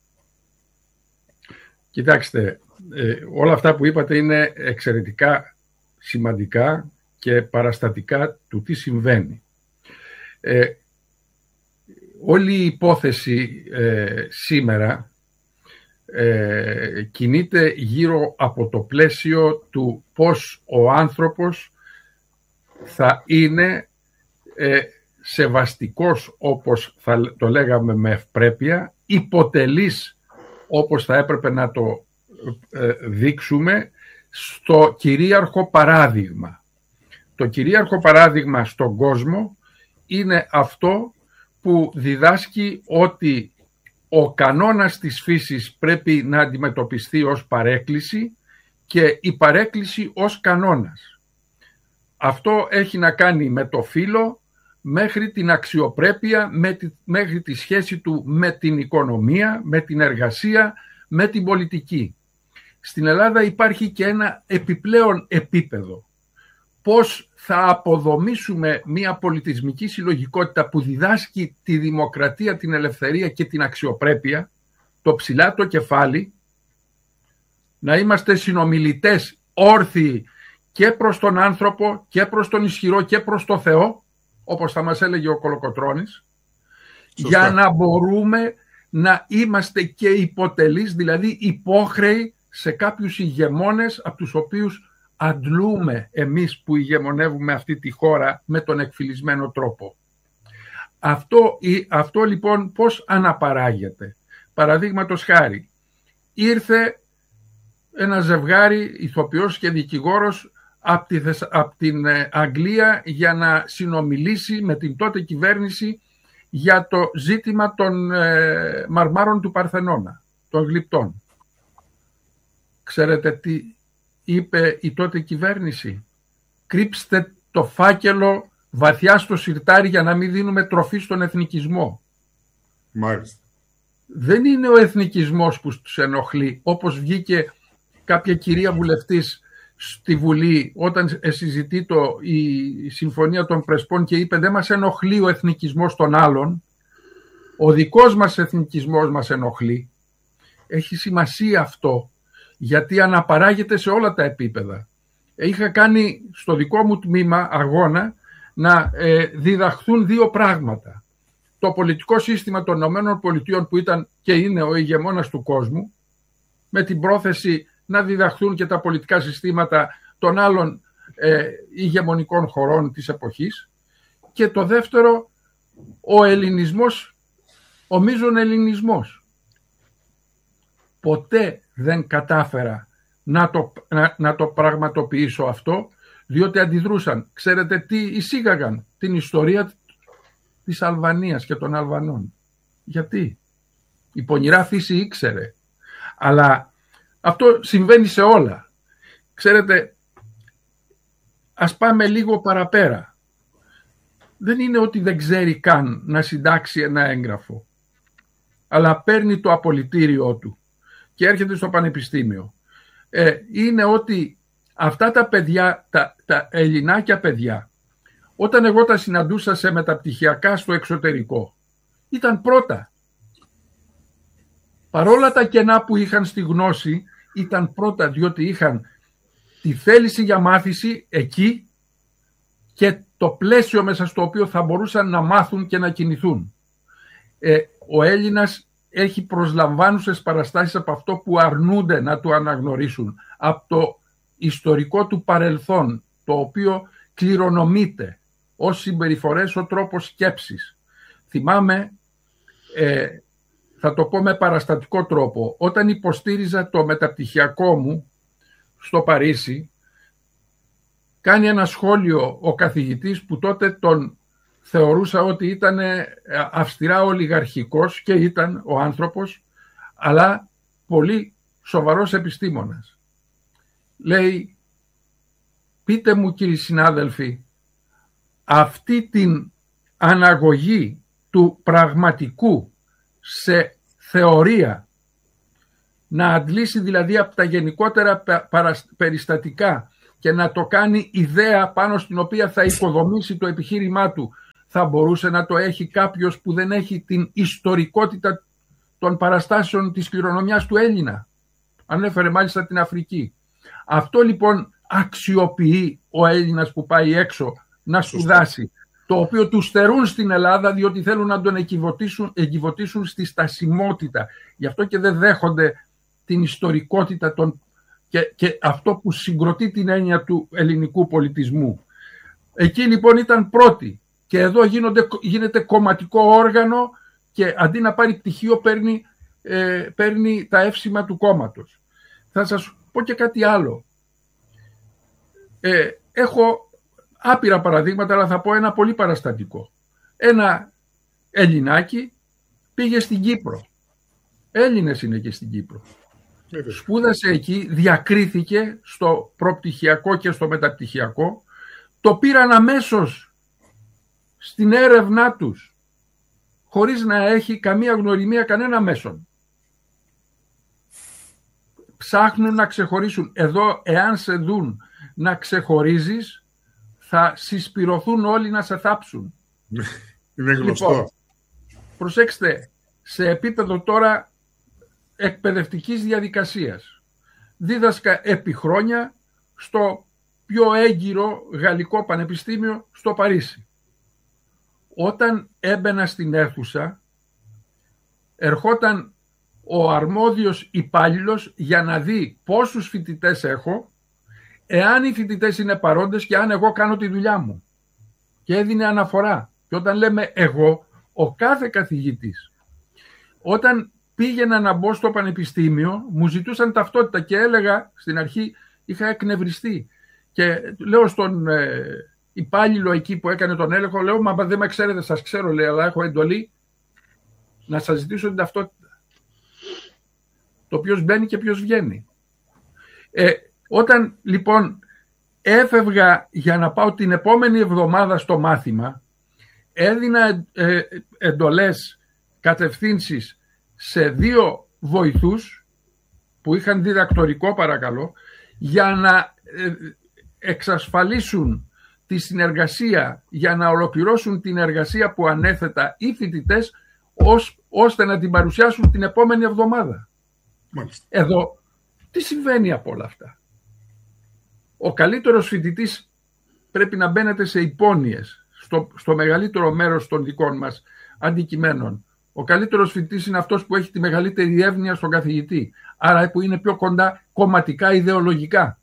Κοιτάξτε, ε, όλα αυτά που είπατε είναι εξαιρετικά σημαντικά και παραστατικά του τι συμβαίνει. Ε, όλη η υπόθεση ε, σήμερα ε, κινείται γύρω από το πλαίσιο του πώς ο άνθρωπος θα είναι ε, σεβαστικός, όπως θα το λέγαμε με ευπρέπεια, υποτελής όπως θα έπρεπε να το ε, δείξουμε, στο κυρίαρχο παράδειγμα. Το κυρίαρχο παράδειγμα στον κόσμο είναι αυτό που διδάσκει ότι ο κανόνας της φύσης πρέπει να αντιμετωπιστεί ως παρέκκληση και η παρέκκληση ως κανόνας. Αυτό έχει να κάνει με το φύλο, μέχρι την αξιοπρέπεια, με τη, μέχρι τη σχέση του με την οικονομία, με την εργασία, με την πολιτική. Στην Ελλάδα υπάρχει και ένα επιπλέον επίπεδο. Πώς θα αποδομήσουμε μια πολιτισμική συλλογικότητα που διδάσκει τη δημοκρατία, την ελευθερία και την αξιοπρέπεια, το ψηλά το κεφάλι, να είμαστε συνομιλητές όρθιοι και προς τον άνθρωπο και προς τον ισχυρό και προς το Θεό, όπως θα μας έλεγε ο Κολοκοτρώνης, σωστά, για να μπορούμε να είμαστε και υποτελείς, δηλαδή υπόχρεοι σε κάποιους ηγεμόνες από τους οποίους αντλούμε εμείς που ηγεμονεύουμε αυτή τη χώρα με τον εκφυλισμένο τρόπο. Αυτό, αυτό λοιπόν πώς αναπαράγεται? Παραδείγματος χάρη, ήρθε ένα ζευγάρι ηθοποιός και δικηγόρος από, τη, από την Αγγλία για να συνομιλήσει με την τότε κυβέρνηση για το ζήτημα των ε, μαρμάρων του Παρθενώνα, των γλυπτών. Ξέρετε τι είπε η τότε κυβέρνηση? Κρύψτε το φάκελο βαθιά στο σιρτάρι για να μην δίνουμε τροφή στον εθνικισμό. Μάλιστα. Δεν είναι ο εθνικισμός που τους ενοχλεί, όπως βγήκε κάποια κυρία βουλευτής στη Βουλή όταν συζητεί το, η Συμφωνία των Πρεσπών και είπε δεν μας ενοχλεί ο εθνικισμός των άλλων, ο δικός μας εθνικισμός μας ενοχλεί. Έχει σημασία αυτό, γιατί αναπαράγεται σε όλα τα επίπεδα. Είχα κάνει στο δικό μου τμήμα αγώνα να ε, διδαχθούν δύο πράγματα. Το πολιτικό σύστημα των ΗΠΑ που ήταν και είναι ο ηγεμόνας του κόσμου, με την πρόθεση να διδαχθούν και τα πολιτικά συστήματα των άλλων ε, ηγεμονικών χωρών της εποχής. Και το δεύτερο, ο ελληνισμός, ο μείζων ελληνισμός. Ποτέ δεν κατάφερα να το, να, να το πραγματοποιήσω αυτό, διότι αντιδρούσαν. Ξέρετε τι εισήγαγαν? Την ιστορία της Αλβανίας και των Αλβανών. Γιατί? Η πονηρά φύση ήξερε. Αλλά αυτό συμβαίνει σε όλα. Ξέρετε, ας πάμε λίγο παραπέρα. Δεν είναι ότι δεν ξέρει καν να συντάξει ένα έγγραφο, αλλά παίρνει το απολυτήριό του και έρχεται στο πανεπιστήμιο. Ε, είναι ότι αυτά τα παιδιά, τα, τα ελληνάκια παιδιά, όταν εγώ τα συναντούσα σε μεταπτυχιακά στο εξωτερικό, ήταν πρώτα. Παρόλα τα κενά που είχαν στη γνώση, ήταν πρώτα, διότι είχαν τη θέληση για μάθηση εκεί και το πλαίσιο μέσα στο οποίο θα μπορούσαν να μάθουν και να κινηθούν. Ε, ο Έλληνας έχει προσλαμβάνουσες παραστάσεις από αυτό που αρνούνται να του αναγνωρίσουν, από το ιστορικό του παρελθόν, το οποίο κληρονομείται ως συμπεριφορές, ο τρόπος σκέψης. Θυμάμαι, ε, θα το πω με παραστατικό τρόπο, όταν υποστήριζα το μεταπτυχιακό μου στο Παρίσι, κάνει ένα σχόλιο ο καθηγητής που τότε τον θεωρούσα ότι ήταν αυστηρά ολιγαρχικός και ήταν ο άνθρωπος, αλλά πολύ σοβαρός επιστήμονας. Λέει, πείτε μου κύριοι συνάδελφοι, αυτή την αναγωγή του πραγματικού σε θεωρία να αντλήσει δηλαδή από τα γενικότερα περιστατικά και να το κάνει ιδέα πάνω στην οποία θα οικοδομήσει το επιχείρημά του, θα μπορούσε να το έχει κάποιος που δεν έχει την ιστορικότητα των παραστάσεων της κληρονομιάς του Έλληνα? Ανέφερε μάλιστα την Αφρική. Αυτό λοιπόν αξιοποιεί ο Έλληνας που πάει έξω να σπουδάσει, το οποίο του στερούν στην Ελλάδα διότι θέλουν να τον εγκυβωτήσουν, εγκυβωτήσουν στη στασιμότητα. Γι' αυτό και δεν δέχονται την ιστορικότητα των, και, και αυτό που συγκροτεί την έννοια του ελληνικού πολιτισμού. Εκεί λοιπόν ήταν πρώτη και εδώ γίνονται, γίνεται κομματικό όργανο και αντί να πάρει πτυχίο παίρνει, ε, παίρνει τα εύσημα του κόμματος. Θα σας πω και κάτι άλλο. Ε, έχω άπειρα παραδείγματα, αλλά θα πω ένα πολύ παραστατικό. Ένα Ελληνάκι πήγε στην Κύπρο. Έλληνες είναι και στην Κύπρο. Βέβαια. Σπούδασε εκεί, διακρίθηκε στο προπτυχιακό και στο μεταπτυχιακό. Το πήραν αμέσως στην έρευνά τους, χωρίς να έχει καμία γνωριμία κανένα μέσον. Ψάχνουν να ξεχωρίσουν. Εδώ, εάν σε δουν να ξεχωρίζεις, θα συσπυρωθούν όλοι να σε θάψουν. Είναι γνωστό. Λοιπόν, προσέξτε, σε επίπεδο τώρα εκπαιδευτικής διαδικασίας. Δίδασκα επί χρόνια στο πιο έγκυρο γαλλικό πανεπιστήμιο στο Παρίσι. Όταν έμπαινα στην αίθουσα, ερχόταν ο αρμόδιος υπάλληλος για να δει πόσους φοιτητές έχω, εάν οι φοιτητές είναι παρόντες και αν εγώ κάνω τη δουλειά μου. Και έδινε αναφορά. Και όταν λέμε εγώ, ο κάθε καθηγητής. Όταν πήγαινα να μπω στο πανεπιστήμιο, μου ζητούσαν ταυτότητα και έλεγα, στην αρχή είχα εκνευριστεί. Και λέω στον ε, υπάλληλο εκεί που έκανε τον έλεγχο, λέω, μα δεν με ξέρετε, σας ξέρω, λέει, αλλά έχω εντολή να σας ζητήσω την ταυτότητα. Το ποιος μπαίνει και ποιος βγαίνει. Ε, όταν λοιπόν έφευγα για να πάω την επόμενη εβδομάδα στο μάθημα, έδινα ε, εντολές, κατευθύνσεις σε δύο βοηθούς που είχαν διδακτορικό παρακαλώ, για να ε, εξασφαλίσουν τη συνεργασία, για να ολοκληρώσουν την εργασία που ανέθετα οι φοιτητές, ως, ώστε να την παρουσιάσουν την επόμενη εβδομάδα. Μάλιστα. Εδώ τι συμβαίνει από όλα αυτά? Ο καλύτερος φοιτητής πρέπει να μπαίνεται σε υπόνοιες στο, στο μεγαλύτερο μέρος των δικών μας αντικειμένων. Ο καλύτερος φοιτητής είναι αυτός που έχει τη μεγαλύτερη εύνοια στον καθηγητή, άρα που είναι πιο κοντά κομματικά, ιδεολογικά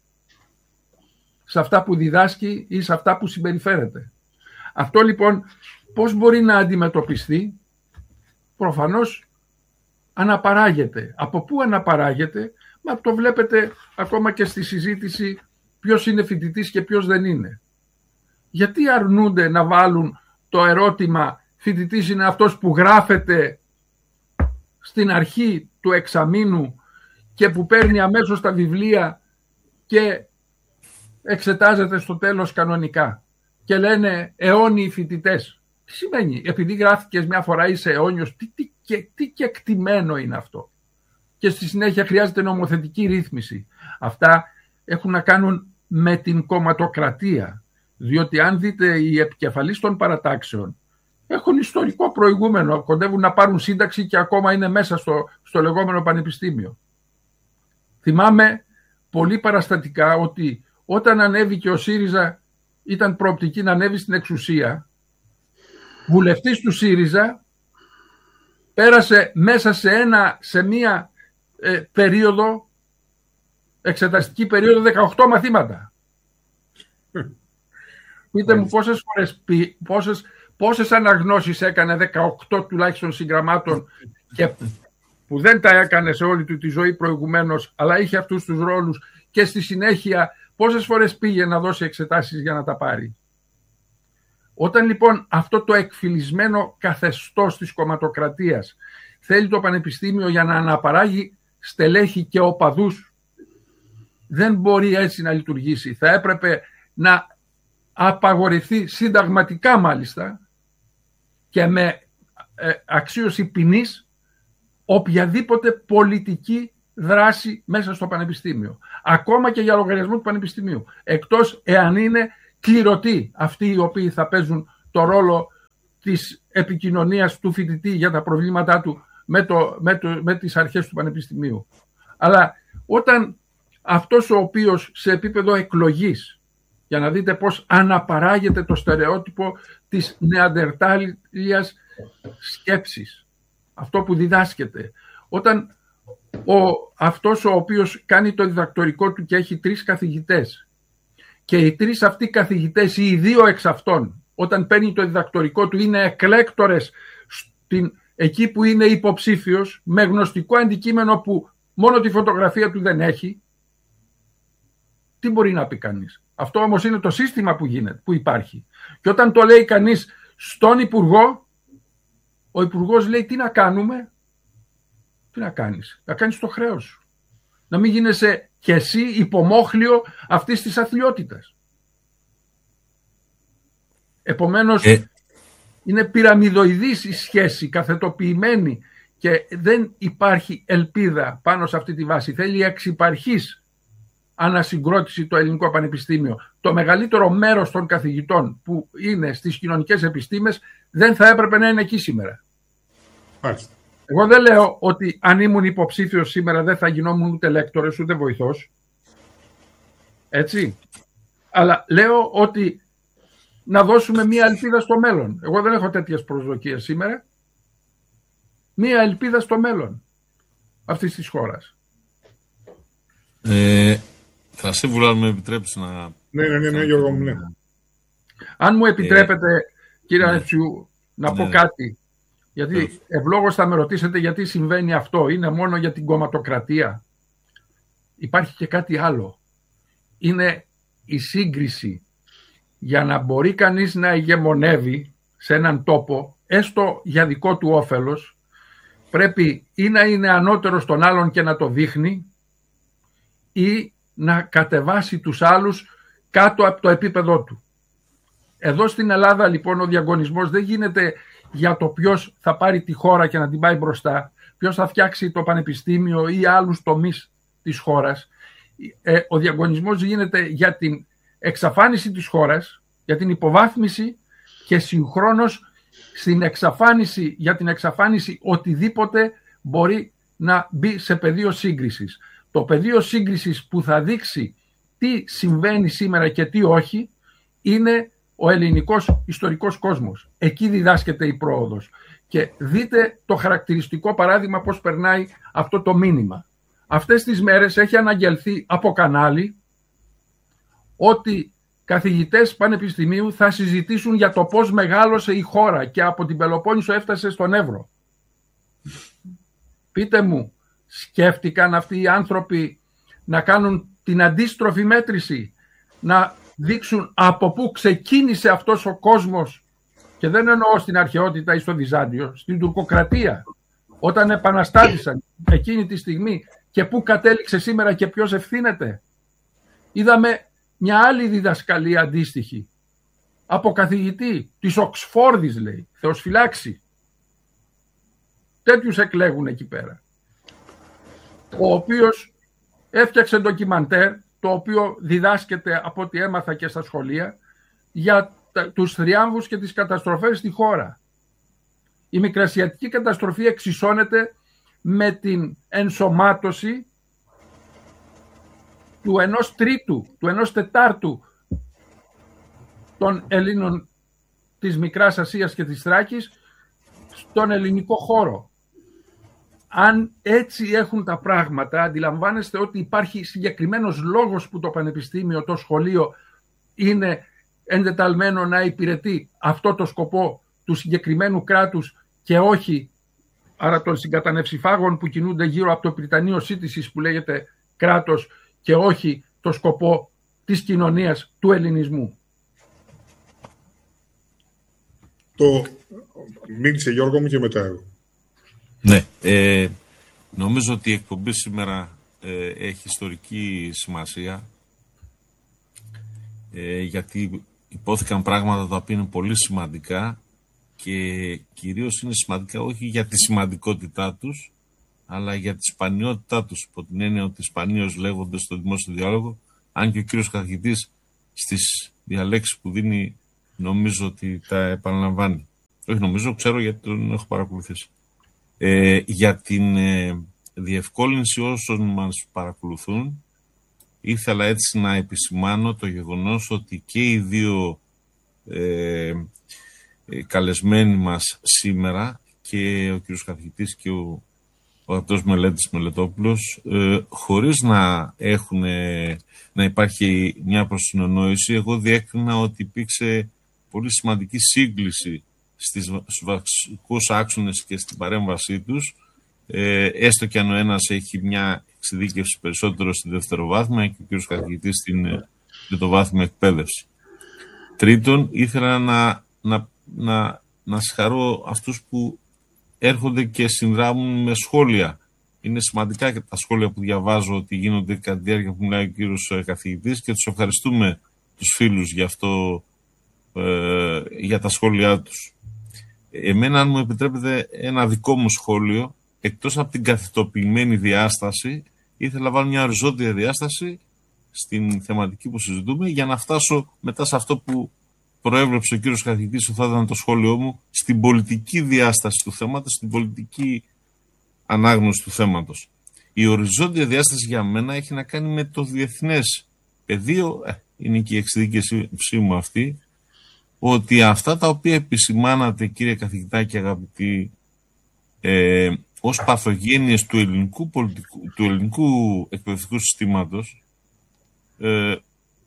σε αυτά που διδάσκει ή σε αυτά που συμπεριφέρεται. Αυτό λοιπόν πώς μπορεί να αντιμετωπιστεί? Προφανώς αναπαράγεται. Από πού αναπαράγεται? Μα το βλέπετε ακόμα και στη συζήτηση ποιος είναι φοιτητής και ποιος δεν είναι. Γιατί αρνούνται να βάλουν το ερώτημα φοιτητής είναι αυτός που γράφεται στην αρχή του εξαμήνου και που παίρνει αμέσως τα βιβλία και εξετάζεται στο τέλος κανονικά? Και λένε αιώνιοι φοιτητές. Τι σημαίνει? Επειδή γράφηκες μια φορά είσαι αιώνιος, τι, τι, τι, τι κεκτημένο είναι αυτό? Και στη συνέχεια χρειάζεται νομοθετική ρύθμιση. Αυτά έχουν να κάνουν με την κομματοκρατία. Διότι αν δείτε οι επικεφαλείς των παρατάξεων έχουν ιστορικό προηγούμενο, κοντεύουν να πάρουν σύνταξη και ακόμα είναι μέσα στο, στο λεγόμενο πανεπιστήμιο. Θυμάμαι πολύ παραστατικά ότι όταν ανέβηκε ο ΣΥΡΙΖΑ, ήταν προοπτική να ανέβει στην εξουσία, βουλευτής του ΣΥΡΙΖΑ πέρασε μέσα σε, ένα, σε μία ε, περίοδο, εξεταστική περίοδο, δεκαοκτώ μαθήματα. Πείτε μου πόσες φορές, πόσες, πόσες αναγνώσεις έκανε, δεκαοκτώ τουλάχιστον συγγραμμάτων, και που δεν τα έκανε σε όλη του τη ζωή προηγουμένως, αλλά είχε αυτούς τους ρόλους, και στη συνέχεια πόσες φορές πήγε να δώσει εξετάσεις για να τα πάρει. Όταν λοιπόν αυτό το εκφυλισμένο καθεστώς της κομματοκρατίας θέλει το πανεπιστήμιο για να αναπαράγει στελέχη και οπαδούς, δεν μπορεί έτσι να λειτουργήσει. Θα έπρεπε να απαγορευτεί συνταγματικά μάλιστα και με ε, αξίωση ποινής οποιαδήποτε πολιτική δράση μέσα στο πανεπιστήμιο. Ακόμα και για λογαριασμό του πανεπιστημίου. Εκτός εάν είναι κληρωτοί αυτοί οι οποίοι θα παίζουν το ρόλο της επικοινωνίας του φοιτητή για τα προβλήματά του με, το, με, το, με τις αρχές του πανεπιστημίου. Αλλά όταν αυτός ο οποίος σε επίπεδο εκλογής, για να δείτε πώς αναπαράγεται το στερεότυπο της νεαντερτάλιας σκέψης, αυτό που διδάσκεται, όταν ο, αυτός ο οποίος κάνει το διδακτορικό του και έχει τρεις καθηγητές και οι τρεις αυτοί καθηγητές ή οι δύο εξ αυτών, όταν παίρνει το διδακτορικό του, είναι εκλέκτορες στην, εκεί που είναι υποψήφιος, με γνωστικό αντικείμενο που μόνο τη φωτογραφία του δεν έχει, τι μπορεί να πει κανείς? Αυτό όμως είναι το σύστημα που γίνεται, που υπάρχει. Και όταν το λέει κανείς στον Υπουργό, ο Υπουργός λέει τι να κάνουμε, τι να κάνεις, να κάνεις το χρέος σου. Να μην γίνεσαι κι εσύ υπομόχλιο αυτής της αθλιότητας. Επομένως, ε... είναι πυραμιδοειδής η σχέση, καθετοποιημένη και δεν υπάρχει ελπίδα πάνω σε αυτή τη βάση. Θέλει εξυπαρχής ανασυγκρότηση το ελληνικό πανεπιστήμιο. Το μεγαλύτερο μέρος των καθηγητών που είναι στις κοινωνικές επιστήμες δεν θα έπρεπε να είναι εκεί σήμερα. Μάλιστα. Εγώ δεν λέω ότι αν ήμουν υποψήφιος σήμερα δεν θα γινόμουν ούτε λέκτορες ούτε βοηθός. Έτσι. Αλλά λέω ότι να δώσουμε μία ελπίδα στο μέλλον. Εγώ δεν έχω τέτοιες προσδοκίες σήμερα. Μία ελπίδα στο μέλλον αυτής της χώρας. Ε, θα σε βουλά, αν με επιτρέψεις να... Ναι, ναι, ναι, ναι, Γιώργο μου, ναι. Αν μου επιτρέπετε, ε, κύριε Ανεψιού, ναι, να ναι, πω κάτι. Γιατί ναι, ευλόγως θα με ρωτήσετε γιατί συμβαίνει αυτό. Είναι μόνο για την κομματοκρατία? Υπάρχει και κάτι άλλο. Είναι η σύγκριση. Για να μπορεί κανείς να ηγεμονεύει σε έναν τόπο, έστω για δικό του όφελος, πρέπει ή να είναι ανώτερος στον άλλον και να το δείχνει, ή να κατεβάσει τους άλλους κάτω από το επίπεδό του. Εδώ στην Ελλάδα λοιπόν ο διαγωνισμός δεν γίνεται για το ποιος θα πάρει τη χώρα και να την πάει μπροστά, ποιος θα φτιάξει το πανεπιστήμιο ή άλλους τομείς της χώρας. Ο διαγωνισμός γίνεται για την εξαφάνιση της χώρας, για την υποβάθμιση και συγχρόνως στην εξαφάνιση, για την εξαφάνιση οτιδήποτε μπορεί να μπει σε πεδίο σύγκρισης. Το πεδίο σύγκρισης που θα δείξει τι συμβαίνει σήμερα και τι όχι είναι ο ελληνικός ιστορικός κόσμος. Εκεί διδάσκεται η πρόοδος. Και δείτε το χαρακτηριστικό παράδειγμα πώς περνάει αυτό το μήνυμα. Αυτές τις μέρες έχει αναγγελθεί από κανάλι ότι καθηγητές πανεπιστημίου θα συζητήσουν για το πώς μεγάλωσε η χώρα και από την Πελοπόννησο έφτασε στον Εύρο. Πείτε μου, σκέφτηκαν αυτοί οι άνθρωποι να κάνουν την αντίστροφη μέτρηση, να δείξουν από πού ξεκίνησε αυτός ο κόσμος, και δεν εννοώ στην αρχαιότητα ή στο Βυζάντιο, στην τουρκοκρατία, όταν επαναστάτησαν εκείνη τη στιγμή, και πού κατέληξε σήμερα και ποιος ευθύνεται. Είδαμε μια άλλη διδασκαλία αντίστοιχη από καθηγητή της Οξφόρδης, λέει, Θεοσφυλάξη. Τέτοιους εκλέγουν εκεί πέρα, ο οποίος έφτιαξε ντοκιμαντέρ, το οποίο διδάσκεται από ό,τι έμαθα και στα σχολεία, για τους θριάμβους και τις καταστροφές στη χώρα. Η μικρασιατική καταστροφή εξισώνεται με την ενσωμάτωση του ενός τρίτου, του ενός τετάρτου των Ελλήνων της Μικράς Ασίας και της Θράκης στον ελληνικό χώρο. Αν έτσι έχουν τα πράγματα, αντιλαμβάνεστε ότι υπάρχει συγκεκριμένος λόγος που το πανεπιστήμιο, το σχολείο είναι εντεταλμένο να υπηρετεί αυτό το σκοπό του συγκεκριμένου κράτους και όχι, άρα των συγκατανευσιφάγων που κινούνται γύρω από το Πριτανείο σύντησης που λέγεται κράτος, και όχι το σκοπό της κοινωνίας του ελληνισμού. Το μίλησε Γιώργο μου και μετά εγώ. Ναι, ε, νομίζω ότι η εκπομπή σήμερα ε, έχει ιστορική σημασία, ε, γιατί υπόθηκαν πράγματα τα οποία είναι πολύ σημαντικά και κυρίως είναι σημαντικά όχι για τη σημαντικότητά τους, αλλά για τη σπανιότητά τους, υπό την έννοια ότι σπανίως λέγονται στο δημόσιο διάλογο, αν και ο κύριος καθηγητής στις διαλέξεις που δίνει νομίζω ότι τα επαναλαμβάνει. Όχι νομίζω, ξέρω γιατί τον έχω παρακολουθήσει. Ε, για την ε, διευκόλυνση όσων μας παρακολουθούν, ήθελα έτσι να επισημάνω το γεγονός ότι και οι δύο ε, ε, καλεσμένοι μας σήμερα, και ο κύριος καθηγητής και ο, ο αγαπητός μελέτης Μελετόπουλος, ε, χωρίς να, έχουν, να υπάρχει μια προσυνονόηση, εγώ διέκρινα ότι υπήρξε πολύ σημαντική σύγκληση στις, στους βασικούς άξονες και στην παρέμβασή τους, ε, έστω και αν ο ένας έχει μια εξειδίκευση περισσότερο στη δευτεροβάθμια και ο κύριος καθηγητής στην τριτοβάθμια εκπαίδευση. Τρίτον, ήθελα να, να, να, να συγχαρώ αυτούς που έρχονται και συνδράμουν με σχόλια. Είναι σημαντικά και τα σχόλια που διαβάζω ότι γίνονται κατά τη διάρκεια που μιλάει ο κύριος καθηγητής και τους ευχαριστούμε τους φίλους για αυτό, ε, για τα σχόλιά τους. Εμένα, αν μου επιτρέπετε, ένα δικό μου σχόλιο, εκτός από την καθητοποιημένη διάσταση, ήθελα να βάλω μια οριζόντια διάσταση στην θεματική που συζητούμε, για να φτάσω μετά σε αυτό που προέβλεψε ο κύριος καθηγητής, ότι θα ήταν το σχόλιο μου, στην πολιτική διάσταση του θέματος, στην πολιτική ανάγνωση του θέματος. Η οριζόντια διάσταση για μένα έχει να κάνει με το διεθνές πεδίο, ε, είναι και η εξειδίκευσή μου αυτή, ότι αυτά τα οποία επισημάνατε, κύριε καθηγητά και αγαπητοί, ε, ως παθογένειες του ελληνικού, πολιτικού, του ελληνικού εκπαιδευτικού συστήματος, ε,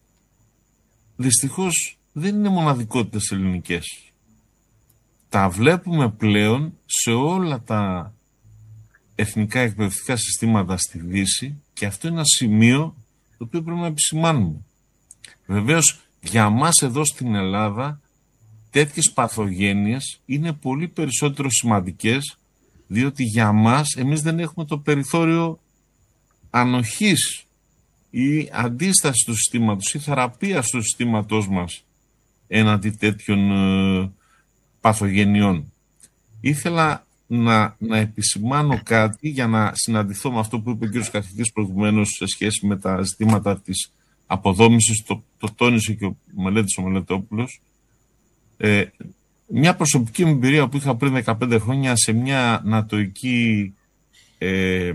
δυστυχώς δεν είναι μοναδικότητες ελληνικές. Τα βλέπουμε πλέον σε όλα τα εθνικά εκπαιδευτικά συστήματα στη Δύση και αυτό είναι ένα σημείο το οποίο πρέπει να επισημάνουμε. Βεβαίως, για μας εδώ στην Ελλάδα, τέτοιες παθογένειες είναι πολύ περισσότερο σημαντικές, διότι για μας, εμείς δεν έχουμε το περιθώριο ανοχής ή αντίσταση του συστήματος ή θεραπείας του συστήματός μας έναντι τέτοιων ε, παθογενειών. Ήθελα να, να επισημάνω κάτι για να συναντηθώ με αυτό που είπε ο κ. καθηγητής προηγουμένως σε σχέση με τα ζητήματα της αποδόμησης, το, το τόνισε και ο μελέτης ο Μελετόπουλος. Ε, μια προσωπική εμπειρία που είχα πριν δεκαπέντε χρόνια σε μια νατοική ε,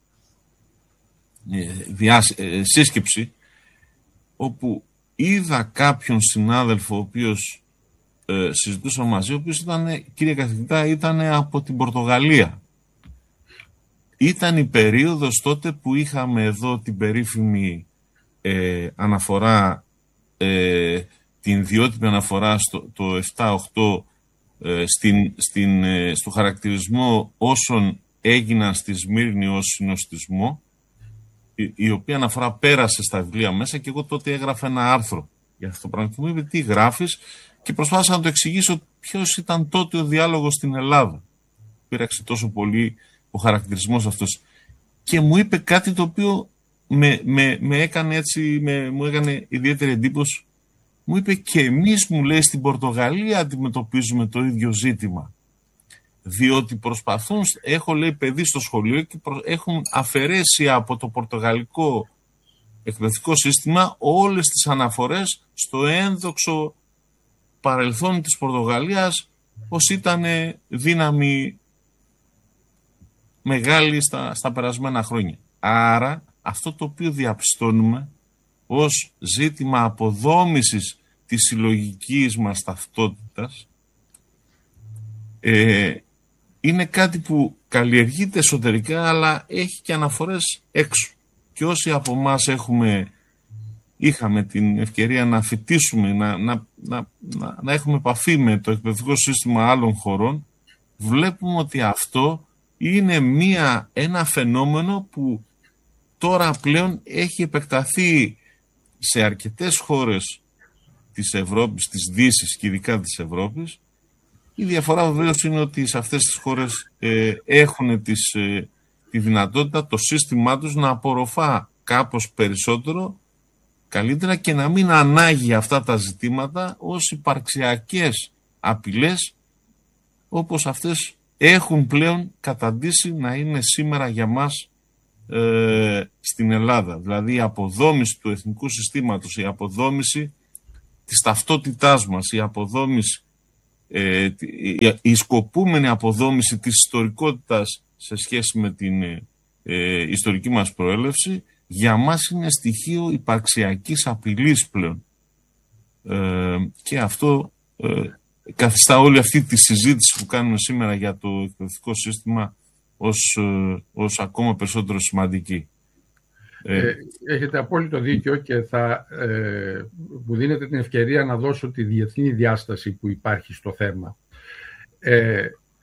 διάσ, ε, σύσκεψη, όπου είδα κάποιον συνάδελφο ο οποίος ε, συζητούσα μαζί, ο οποίος ήταν, κύριε καθηγητά, ήταν από την Πορτογαλία. Ήταν η περίοδος τότε που είχαμε εδώ την περίφημη ε, αναφορά, ε, την ιδιότυπη αναφορά στο το επτά οκτώ ε, στην, στην, ε, στο χαρακτηρισμό όσων έγιναν στη Σμύρνη ως συνοστισμό, η, η οποία αναφορά πέρασε στα βιβλία μέσα και εγώ τότε έγραφα ένα άρθρο για αυτό το πράγμα και μου είπε τι γράφεις και προσπάθησα να το εξηγήσω ποιος ήταν τότε ο διάλογος στην Ελλάδα. Πήραξε τόσο πολύ ο χαρακτηρισμός αυτός και μου είπε κάτι το οποίο με, με, με έκανε έτσι, με, μου έκανε ιδιαίτερη εντύπωση. Μου είπε και εμείς, μου λέει, στην Πορτογαλία αντιμετωπίζουμε το ίδιο ζήτημα. Διότι προσπαθούν, έχω λέει παιδί στο σχολείο και προ, έχουν αφαιρέσει από το πορτογαλικό εκπαιδευτικό σύστημα όλες τις αναφορές στο ένδοξο παρελθόν της Πορτογαλίας ως ήταν δύναμη μεγάλη στα, στα περασμένα χρόνια. Άρα αυτό το οποίο διαπιστώνουμε ως ζήτημα αποδόμησης της συλλογικής μας ταυτότητας ε, είναι κάτι που καλλιεργείται εσωτερικά αλλά έχει και αναφορές έξω. Και όσοι από εμάς έχουμε, είχαμε την ευκαιρία να φοιτήσουμε, να, να, να, να, να έχουμε επαφή με το εκπαιδευτικό σύστημα άλλων χωρών, βλέπουμε ότι αυτό είναι μία, ένα φαινόμενο που τώρα πλέον έχει επεκταθεί σε αρκετές χώρες της Ευρώπης, της Δύσης και ειδικά της Ευρώπης. Η διαφορά βεβαίως είναι ότι σε αυτές τις χώρες ε, έχουν τις, ε, τη δυνατότητα το σύστημά τους να απορροφά κάπως περισσότερο, καλύτερα και να μην ανάγει αυτά τα ζητήματα ως υπαρξιακές απειλές όπως αυτές έχουν πλέον καταντήσει να είναι σήμερα για μας ε, στην Ελλάδα. Δηλαδή η αποδόμηση του εθνικού συστήματος, η αποδόμηση της ταυτότητάς μας, η αποδόμηση, ε, η, η σκοπούμενη αποδόμηση της ιστορικότητας σε σχέση με την ε, ιστορική μας προέλευση, για μας είναι στοιχείο υπαρξιακής απειλής πλέον. Ε, και αυτό ε, καθιστά όλη αυτή τη συζήτηση που κάνουμε σήμερα για το εκπαιδευτικό σύστημα ως, ε, ως ακόμα περισσότερο σημαντική. Ε, έχετε απόλυτο δίκιο και θα ε, μου δίνετε την ευκαιρία να δώσω τη διεθνή διάσταση που υπάρχει στο θέμα. Ε,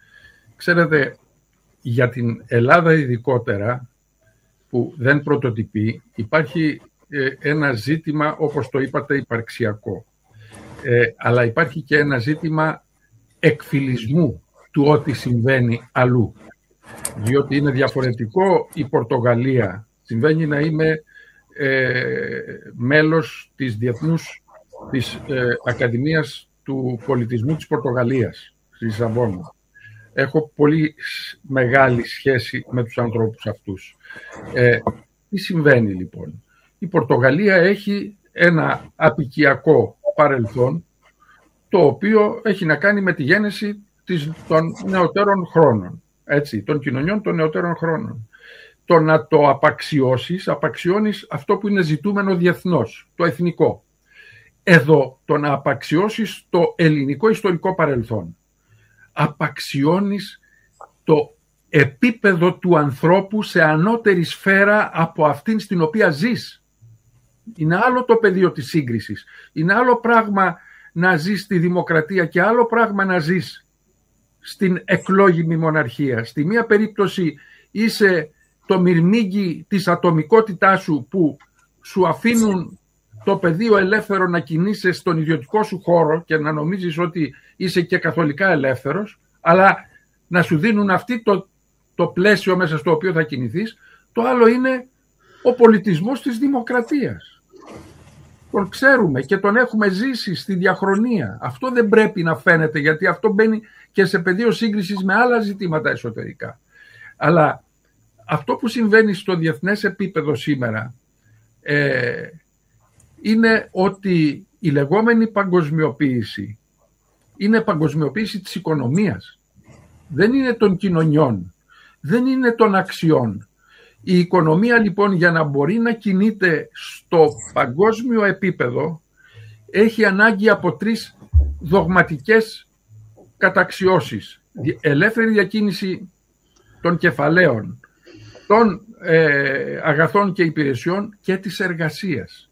ξέρετε, για την Ελλάδα ειδικότερα, που δεν πρωτοτυπεί, υπάρχει ε, ένα ζήτημα, όπως το είπατε, υπαρξιακό. Ε, αλλά υπάρχει και ένα ζήτημα εκφυλισμού του ό,τι συμβαίνει αλλού. Διότι είναι διαφορετικό η Πορτογαλία. Συμβαίνει να είμαι ε, μέλος της Διεθνούς της ε, Ακαδημίας του Πολιτισμού της Πορτογαλίας, στη Λισαβόνα. Έχω πολύ μεγάλη σχέση με τους ανθρώπους αυτούς. Ε, τι συμβαίνει λοιπόν? Η Πορτογαλία έχει ένα απικιακό παρελθόν, το οποίο έχει να κάνει με τη γέννηση της, των νεωτέρων χρόνων, έτσι, των κοινωνιών των νεωτέρων χρόνων. Το να το απαξιώσεις, απαξιώνεις αυτό που είναι ζητούμενο διεθνώς, το εθνικό. Εδώ το να απαξιώσεις το ελληνικό ιστορικό παρελθόν, απαξιώνεις το επίπεδο του ανθρώπου σε ανώτερη σφαίρα από αυτήν στην οποία ζεις. Είναι άλλο το πεδίο της σύγκρισης. Είναι άλλο πράγμα να ζεις στη δημοκρατία και άλλο πράγμα να ζεις στην εκλόγιμη μοναρχία. Στη μία περίπτωση είσαι το μυρμήγκι της ατομικότητάς σου που σου αφήνουν το πεδίο ελεύθερο να κινείσαι στον ιδιωτικό σου χώρο και να νομίζεις ότι είσαι και καθολικά ελεύθερος, αλλά να σου δίνουν αυτή το, το πλαίσιο μέσα στο οποίο θα κινηθείς. Το άλλο είναι ο πολιτισμός της δημοκρατίας. Τον ξέρουμε και τον έχουμε ζήσει στη διαχρονία. Αυτό δεν πρέπει να φαίνεται, γιατί αυτό μπαίνει και σε πεδίο σύγκρισης με άλλα ζητήματα εσωτερικά. Αλλά αυτό που συμβαίνει στο διεθνές επίπεδο σήμερα ε, είναι ότι η λεγόμενη παγκοσμιοποίηση είναι παγκοσμιοποίηση της οικονομίας. Δεν είναι των κοινωνιών, δεν είναι των αξιών. Η οικονομία λοιπόν, για να μπορεί να κινείται στο παγκόσμιο επίπεδο, έχει ανάγκη από τρεις δογματικές καταξιώσεις. Ελεύθερη διακίνηση των κεφαλαίων, των ε, αγαθών και υπηρεσιών και της εργασίας.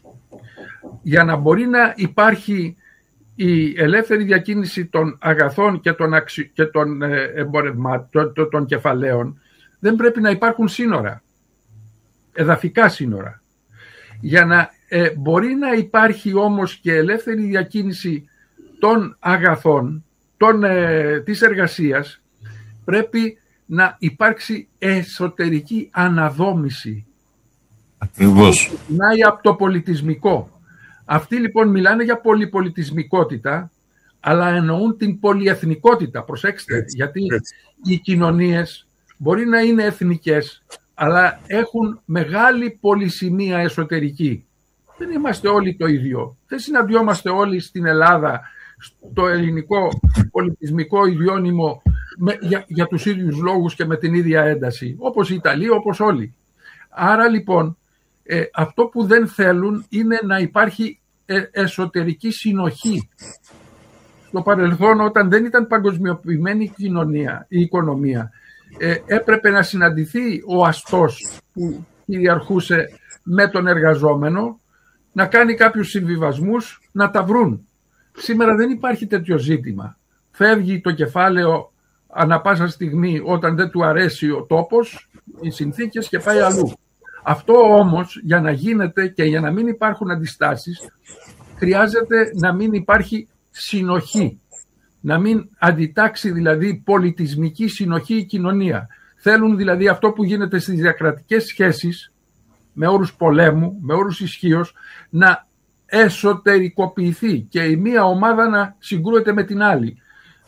Για να μπορεί να υπάρχει η ελεύθερη διακίνηση των αγαθών και των, αξι... και των ε, εμπορευμάτων, των, των κεφαλαίων, δεν πρέπει να υπάρχουν σύνορα, εδαφικά σύνορα. Για να ε, μπορεί να υπάρχει όμως και ελεύθερη διακίνηση των αγαθών, των, ε, της εργασίας, πρέπει να υπάρξει εσωτερική αναδόμηση. Ακριβώς. Να είναι από το πολιτισμικό. Αυτοί λοιπόν μιλάνε για πολυπολιτισμικότητα, αλλά εννοούν την πολυεθνικότητα. Προσέξτε, έτσι, γιατί έτσι. Οι κοινωνίες μπορεί να είναι εθνικές, αλλά έχουν μεγάλη πολυσημεία εσωτερική. Δεν είμαστε όλοι το ίδιο. Δεν συναντιόμαστε όλοι στην Ελλάδα, στο ελληνικό πολιτισμικό ιδιώνυμο, με, για, για τους ίδιους λόγους και με την ίδια ένταση, όπως οι Ιταλοί, όπως όλοι. Άρα λοιπόν, ε, αυτό που δεν θέλουν είναι να υπάρχει ε, εσωτερική συνοχή. Στο παρελθόν, όταν δεν ήταν παγκοσμιοποιημένη η κοινωνία, η οικονομία, ε, έπρεπε να συναντηθεί ο αστός που κυριαρχούσε με τον εργαζόμενο, να κάνει κάποιους συμβιβασμούς, να τα βρουν. Σήμερα δεν υπάρχει τέτοιο ζήτημα. Φεύγει το κεφάλαιο ανά πάσα στιγμή όταν δεν του αρέσει ο τόπος, οι συνθήκες, και πάει αλλού. Αυτό όμως, για να γίνεται και για να μην υπάρχουν αντιστάσεις, χρειάζεται να μην υπάρχει συνοχή. Να μην αντιτάξει δηλαδή πολιτισμική συνοχή η κοινωνία. Θέλουν δηλαδή αυτό που γίνεται στις διακρατικές σχέσεις, με όρους πολέμου, με όρους ισχύως, να εσωτερικοποιηθεί και η μία ομάδα να συγκρούεται με την άλλη.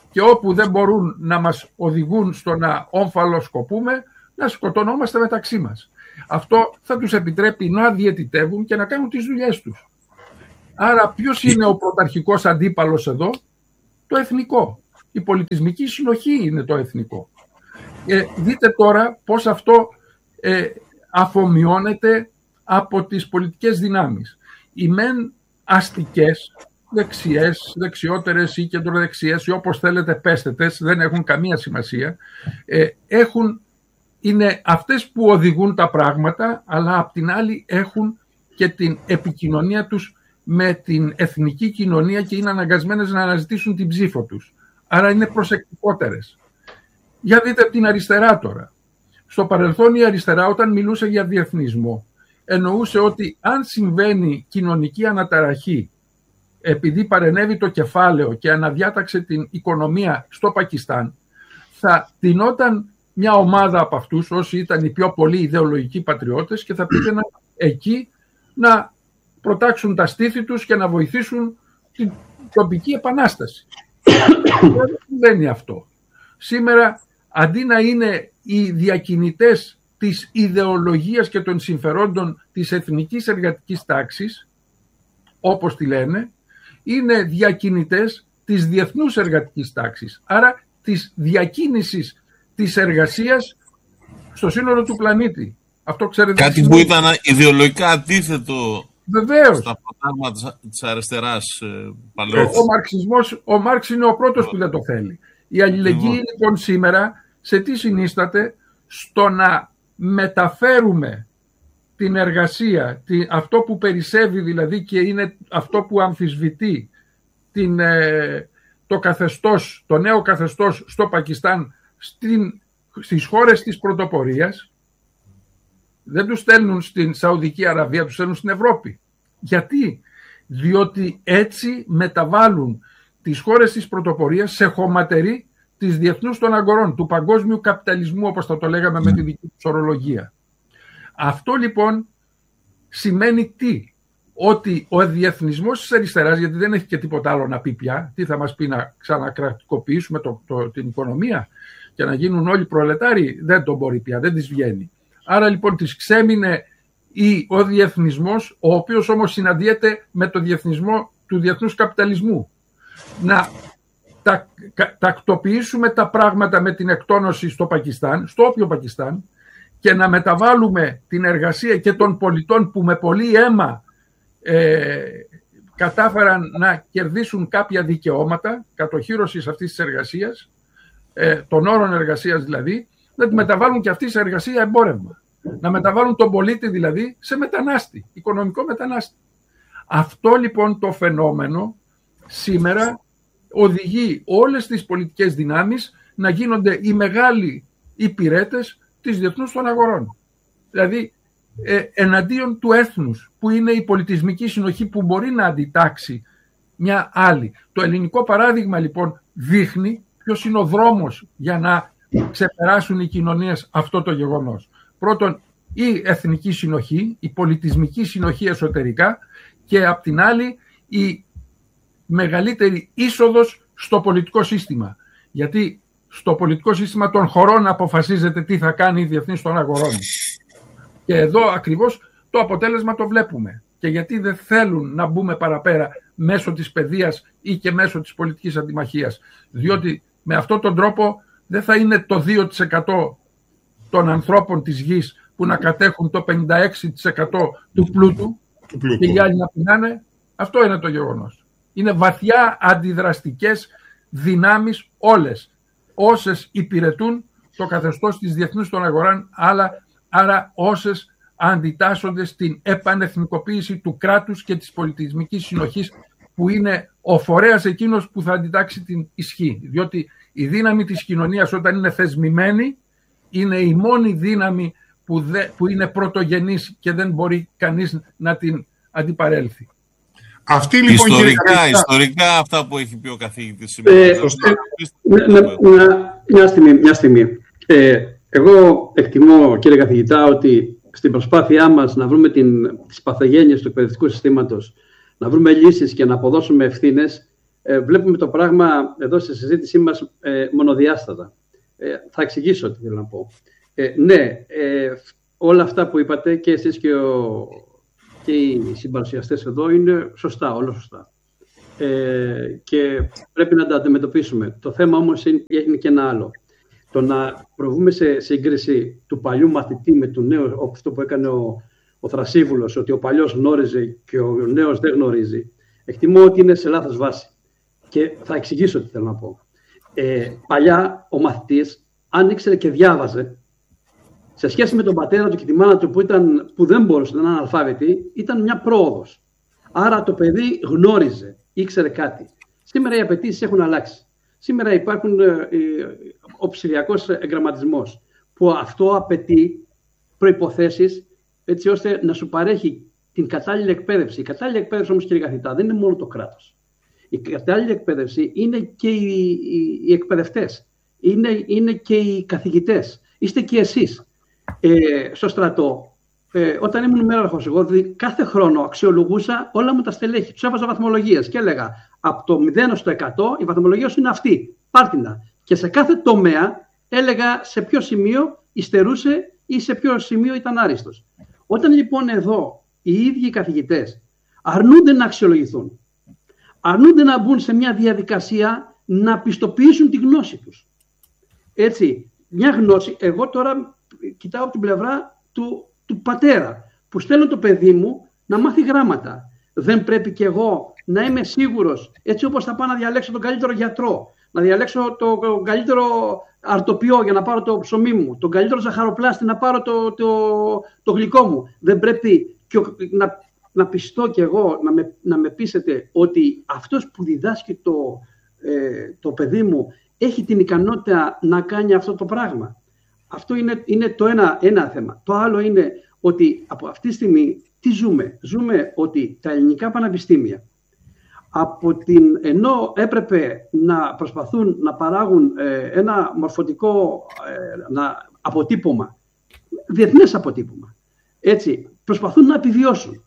και όπου δεν μπορούν να μας οδηγούν στο να ομφαλοσκοπούμε, να σκοτωνόμαστε μεταξύ μας. Αυτό θα τους επιτρέπει να διαιτητεύουν και να κάνουν τις δουλειές τους. Άρα ποιος είναι ο πρωταρχικός αντίπαλος εδώ? Το εθνικό. Η πολιτισμική συνοχή είναι το εθνικό. Ε, δείτε τώρα πώς αυτό ε, αφομοιώνεται από τις πολιτικές δυνάμεις. Οι μεν αστικές, δεξιές, δεξιότερες ή κεντροδεξιές ή όπως θέλετε πέστε τες, δεν έχουν καμία σημασία, ε, έχουν, είναι αυτές που οδηγούν τα πράγματα, αλλά απ' την άλλη έχουν και την επικοινωνία τους με την εθνική κοινωνία και είναι αναγκασμένες να αναζητήσουν την ψήφο τους. Άρα είναι προσεκτικότερες. Για δείτε την αριστερά τώρα. Στο παρελθόν η αριστερά όταν μιλούσε για διεθνισμό εννοούσε ότι αν συμβαίνει κοινωνική αναταραχή επειδή παρενέβη το κεφάλαιο και αναδιάταξε την οικονομία στο Πακιστάν, θα τεινόταν μια ομάδα από αυτούς όσοι ήταν οι πιο πολλοί ιδεολογικοί πατριώτες και θα πήγαιναν εκεί να προτάξουν τα στήθη τους και να βοηθήσουν την τοπική επανάσταση. Δεν συμβαίνει αυτό. Σήμερα αντί να είναι οι διακινητές της ιδεολογίας και των συμφερόντων της εθνικής εργατικής τάξης, όπως τη λένε, είναι διακινητές της διεθνούς εργατικής τάξης. Άρα της διακίνησης της εργασίας στο σύνολο του πλανήτη. Αυτό ξέρετε. Κάτι που ήταν ιδεολογικά αντίθετο. Βεβαίως. Στα προγράμματα της αριστεράς παλαιότητας. Ο Μαρξισμός, ο Μάρξ είναι ο πρώτος που δεν το θέλει. Η αλληλεγγύη λοιπόν σήμερα σε τι συνίσταται? Στο να μεταφέρουμε την εργασία, αυτό που περισσεύει δηλαδή και είναι αυτό που αμφισβητεί την, το καθεστώς, το νέο καθεστώς στο Πακιστάν στην, στις χώρες της πρωτοπορίας. Δεν τους στέλνουν στην Σαουδική Αραβία, τους στέλνουν στην Ευρώπη. Γιατί? Διότι έτσι μεταβάλλουν τις χώρες της πρωτοπορίας σε χωματερή της διεθνούς των αγορών, του παγκόσμιου καπιταλισμού, όπως θα το λέγαμε με τη δική τους ορολογία. Αυτό λοιπόν σημαίνει τι? Ότι ο διεθνισμός της αριστεράς, γιατί δεν έχει και τίποτα άλλο να πει πια, τι θα μας πει, να ξανακρατικοποιήσουμε το, το, την οικονομία και να γίνουν όλοι προλετάροι? Δεν τον μπορεί πια, δεν της βγαίνει. Άρα λοιπόν της ξέμεινε ή ο διεθνισμός, ο οποίος όμως συναντιέται με το διεθνισμό του διεθνούς καπιταλισμού. Να τα, τακτοποιήσουμε τα πράγματα με την εκτόνωση στο Πακιστάν, στο όποιο Πακιστάν, και να μεταβάλουμε την εργασία και των πολιτών που με πολύ αίμα ε, κατάφεραν να κερδίσουν κάποια δικαιώματα κατοχύρωσης αυτής της εργασίας, ε, των όρων εργασίας δηλαδή, να τη μεταβάλουν και αυτή σε εργασία εμπόρευμα. Να μεταβάλουν τον πολίτη δηλαδή σε μετανάστη, οικονομικό μετανάστη. Αυτό λοιπόν το φαινόμενο σήμερα οδηγεί όλες τις πολιτικές δυνάμεις να γίνονται οι μεγάλοι υπηρέτες της διεθνούς των αγορών. Δηλαδή ε, εναντίον του έθνους που είναι η πολιτισμική συνοχή που μπορεί να αντιτάξει μια άλλη. Το ελληνικό παράδειγμα λοιπόν δείχνει ποιος είναι ο δρόμος για να ξεπεράσουν οι κοινωνίες αυτό το γεγονός. Πρώτον, η εθνική συνοχή, η πολιτισμική συνοχή εσωτερικά και απ' την άλλη η μεγαλύτερη είσοδος στο πολιτικό σύστημα. Γιατί στο πολιτικό σύστημα των χωρών αποφασίζεται τι θα κάνει η διεθνής των αγορών. Και εδώ ακριβώς το αποτέλεσμα το βλέπουμε. Και γιατί δεν θέλουν να μπούμε παραπέρα μέσω της παιδείας ή και μέσω της πολιτικής αντιμαχίας. Διότι με αυτόν τον τρόπο δεν θα είναι το δύο τοις εκατό των ανθρώπων της γης που να κατέχουν το πενήντα έξι τοις εκατό του πλούτου, του πλούτου. Και οι άλλοι να πεινάνε. Αυτό είναι το γεγονός. Είναι βαθιά αντιδραστικές δυνάμεις όλες, όσες υπηρετούν το καθεστώς της διεθνούς των αγορών, αλλά, άρα όσες αντιτάσσονται στην επανεθνικοποίηση του κράτους και της πολιτισμικής συνοχής, που είναι ο φορέας εκείνος που θα αντιτάξει την ισχύ. Διότι η δύναμη της κοινωνίας όταν είναι θεσμημένη είναι η μόνη δύναμη που, δε, που είναι πρωτογενής και δεν μπορεί κανείς να την αντιπαρέλθει. Αυτή, λοιπόν, ιστορικά, κύριε... ιστορικά αυτά που έχει πει ο καθηγητής σήμερα. Ε, ε, μια στιγμή. Μια στιγμή. Ε, εγώ εκτιμώ, κύριε καθηγητά, ότι στην προσπάθειά μας να βρούμε την, τις παθογένειες του εκπαιδευτικού συστήματος, να βρούμε λύσεις και να αποδώσουμε ευθύνες, ε, βλέπουμε το πράγμα εδώ στη συζήτησή μας ε, μονοδιάστατα. Ε, θα εξηγήσω τι θέλω να πω. Ε, ναι, ε, όλα αυτά που είπατε και εσείς και, ο, και οι συμπαρουσιαστές εδώ είναι σωστά, όλα σωστά. Ε, και πρέπει να τα αντιμετωπίσουμε. Το θέμα όμως είναι, είναι και ένα άλλο. Το να προβούμε σε σύγκριση του παλιού μαθητή με του νέου, όπως το που έκανε ο, ο Θρασίβουλος, ότι ο παλιός γνώριζε και ο νέος δεν γνωρίζει, εκτιμώ ότι είναι σε λάθος βάση. Και θα εξηγήσω τι θέλω να πω. Ε, παλιά ο μαθητής, αν ήξερε και διάβαζε, σε σχέση με τον πατέρα του και τη μάνα του που, ήταν, που δεν μπορούσε να είναι αναλφάβητοι, ήταν μια πρόοδος. Άρα το παιδί γνώριζε, ήξερε κάτι. Σήμερα οι απαιτήσεις έχουν αλλάξει. Σήμερα υπάρχουν ε, ο ψηφιακός εγγραμματισμός, που αυτό απαιτεί προϋποθέσεις έτσι ώστε να σου παρέχει την κατάλληλη εκπαίδευση. Η κατάλληλη εκπαίδευση όμως, κύριε καθηγητά, δεν είναι μόνο το κράτος. Η κατάλληλη εκπαίδευση είναι και οι, οι, οι εκπαιδευτές, είναι, είναι και οι καθηγητές, είστε και εσείς. Ε, στο στρατό, ε, όταν ήμουν μέραρχος εγώ, δηλαδή κάθε χρόνο αξιολογούσα όλα μου τα στελέχη, τους έβαζα βαθμολογίες και έλεγα από το μηδέν στο εκατό η βαθμολογία σου είναι αυτή, πάρτινα. Και σε κάθε τομέα έλεγα σε ποιο σημείο υστερούσε ή σε ποιο σημείο ήταν άριστος. Όταν λοιπόν εδώ οι ίδιοι οι καθηγητές αρνούνται να αξιολογηθούν, αρνούνται να μπουν σε μια διαδικασία να πιστοποιήσουν τη γνώση τους. Έτσι, μια γνώση, εγώ τώρα κοιτάω από την πλευρά του, του πατέρα, που στέλνω το παιδί μου να μάθει γράμματα. Δεν πρέπει κι εγώ να είμαι σίγουρος, έτσι όπως θα πάω να διαλέξω τον καλύτερο γιατρό, να διαλέξω το, το καλύτερο αρτοποιό για να πάρω το ψωμί μου, τον καλύτερο ζαχαροπλάστη να πάρω το, το, το γλυκό μου. Δεν πρέπει και, να, να πιστώ κι εγώ, να με, να με πείσετε ότι αυτός που διδάσκει το, ε, το παιδί μου έχει την ικανότητα να κάνει αυτό το πράγμα. Αυτό είναι, είναι το ένα, ένα θέμα. Το άλλο είναι ότι από αυτή τη στιγμή τι ζούμε. Ζούμε ότι τα ελληνικά πανεπιστήμια, από την, ενώ έπρεπε να προσπαθούν να παράγουν ε, ένα μορφωτικό ε, να, αποτύπωμα, διεθνές αποτύπωμα, έτσι, προσπαθούν να επιβιώσουν.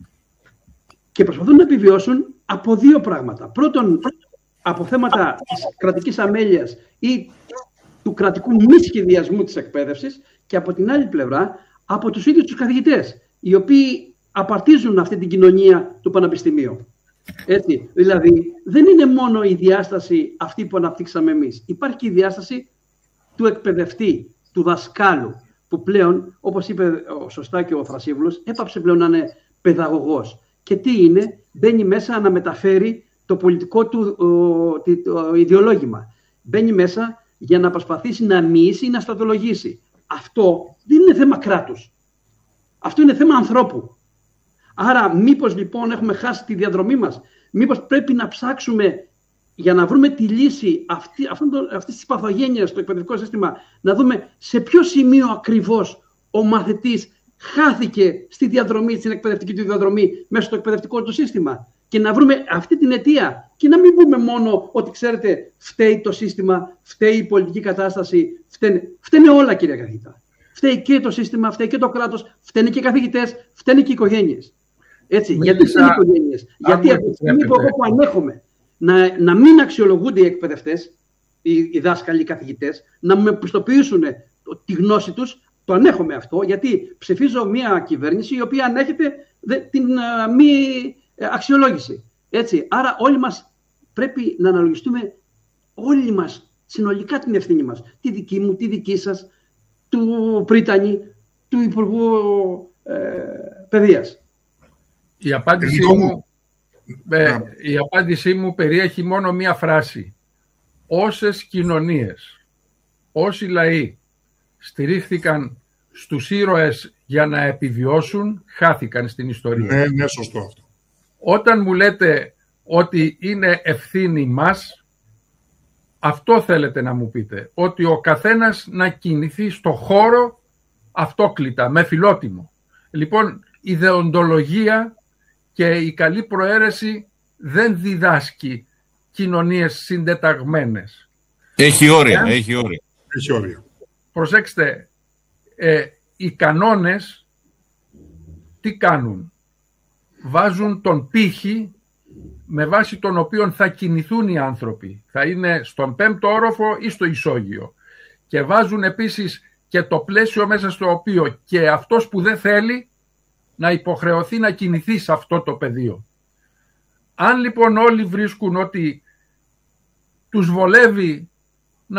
Και προσπαθούν να επιβιώσουν από δύο πράγματα. Πρώτον, από θέματα της κρατικής αμέλειας ή του κρατικού μη σχεδιασμού της εκπαίδευσης, και από την άλλη πλευρά από τους ίδιους τους καθηγητές, οι οποίοι απαρτίζουν αυτή την κοινωνία του πανεπιστημίου. Έτσι, δηλαδή δεν είναι μόνο η διάσταση αυτή που αναπτύξαμε εμείς. Υπάρχει και η διάσταση του εκπαιδευτή, του δασκάλου, που πλέον, όπως είπε σωστά και ο Θρασίβουλος, έπαψε πλέον να είναι παιδαγωγός. Και τι είναι, μπαίνει μέσα να μεταφέρει το πολιτικό του ο, το ιδεολόγημα. Μπαίνει μέσα για να προσπαθήσει να μοιήσει ή να στρατολογήσει. Αυτό δεν είναι θέμα κράτους. Αυτό είναι θέμα ανθρώπου. Άρα μήπως λοιπόν έχουμε χάσει τη διαδρομή μας. Μήπως πρέπει να ψάξουμε για να βρούμε τη λύση αυτή, αυτής της παθογένειας στο εκπαιδευτικό σύστημα, να δούμε σε ποιο σημείο ακριβώς ο μαθητής χάθηκε στη διαδρομή, στην εκπαιδευτική του διαδρομή μέσα στο εκπαιδευτικό του σύστημα. Και να βρούμε αυτή την αιτία και να μην πούμε μόνο ότι ξέρετε φταίει το σύστημα, φταίει η πολιτική κατάσταση, φταίνε, φταίνε όλα κύριε καθηγητά. Φταίει και το σύστημα, φταίει και το κράτος, φταίνε και οι καθηγητές, φταίνε και οι οικογένειες. Έτσι, Μίλησα... γιατί είναι οι οικογένειες. Γιατί από τη στιγμή που εγώ που ανέχομαι να, να μην αξιολογούνται οι εκπαιδευτές, οι, οι δάσκαλοι, οι καθηγητές, να με πιστοποιήσουν τη γνώση τους, το ανέχομαι αυτό, γιατί ψηφίζω μια κυβέρνηση η οποία ανέχεται την uh, μη αξιολόγηση. Έτσι, άρα όλοι μας πρέπει να αναλογιστούμε όλοι μας συνολικά την ευθύνη μας. Τη δική μου, τη δική σας, του Πρίτανη, του Υπουργού ε, Παιδείας. Η απάντησή, μου, ε, η απάντησή μου περιέχει μόνο μία φράση. Όσες κοινωνίες, όσοι λαοί στηρίχθηκαν στους ήρωες για να επιβιώσουν, χάθηκαν στην ιστορία. Ναι, ναι, σωστό αυτό. Όταν μου λέτε ότι είναι ευθύνη μας, αυτό θέλετε να μου πείτε. Ότι ο καθένας να κινηθεί στο χώρο αυτόκλητα, με φιλότιμο. Λοιπόν, η δεοντολογία και η καλή προαίρεση δεν διδάσκει κοινωνίες συντεταγμένες. Έχει όρια, ε? έχει όρια. Έχει όρια. Προσέξτε, ε, οι κανόνες τι κάνουν. Βάζουν τον πύχη με βάση τον οποίο θα κινηθούν οι άνθρωποι. Θα είναι στον πέμπτο όροφο ή στο ισόγειο. Και βάζουν επίσης και το πλαίσιο μέσα στο οποίο και αυτός που δεν θέλει να υποχρεωθεί να κινηθεί σε αυτό το πεδίο. Αν λοιπόν όλοι βρίσκουν ότι τους βολεύει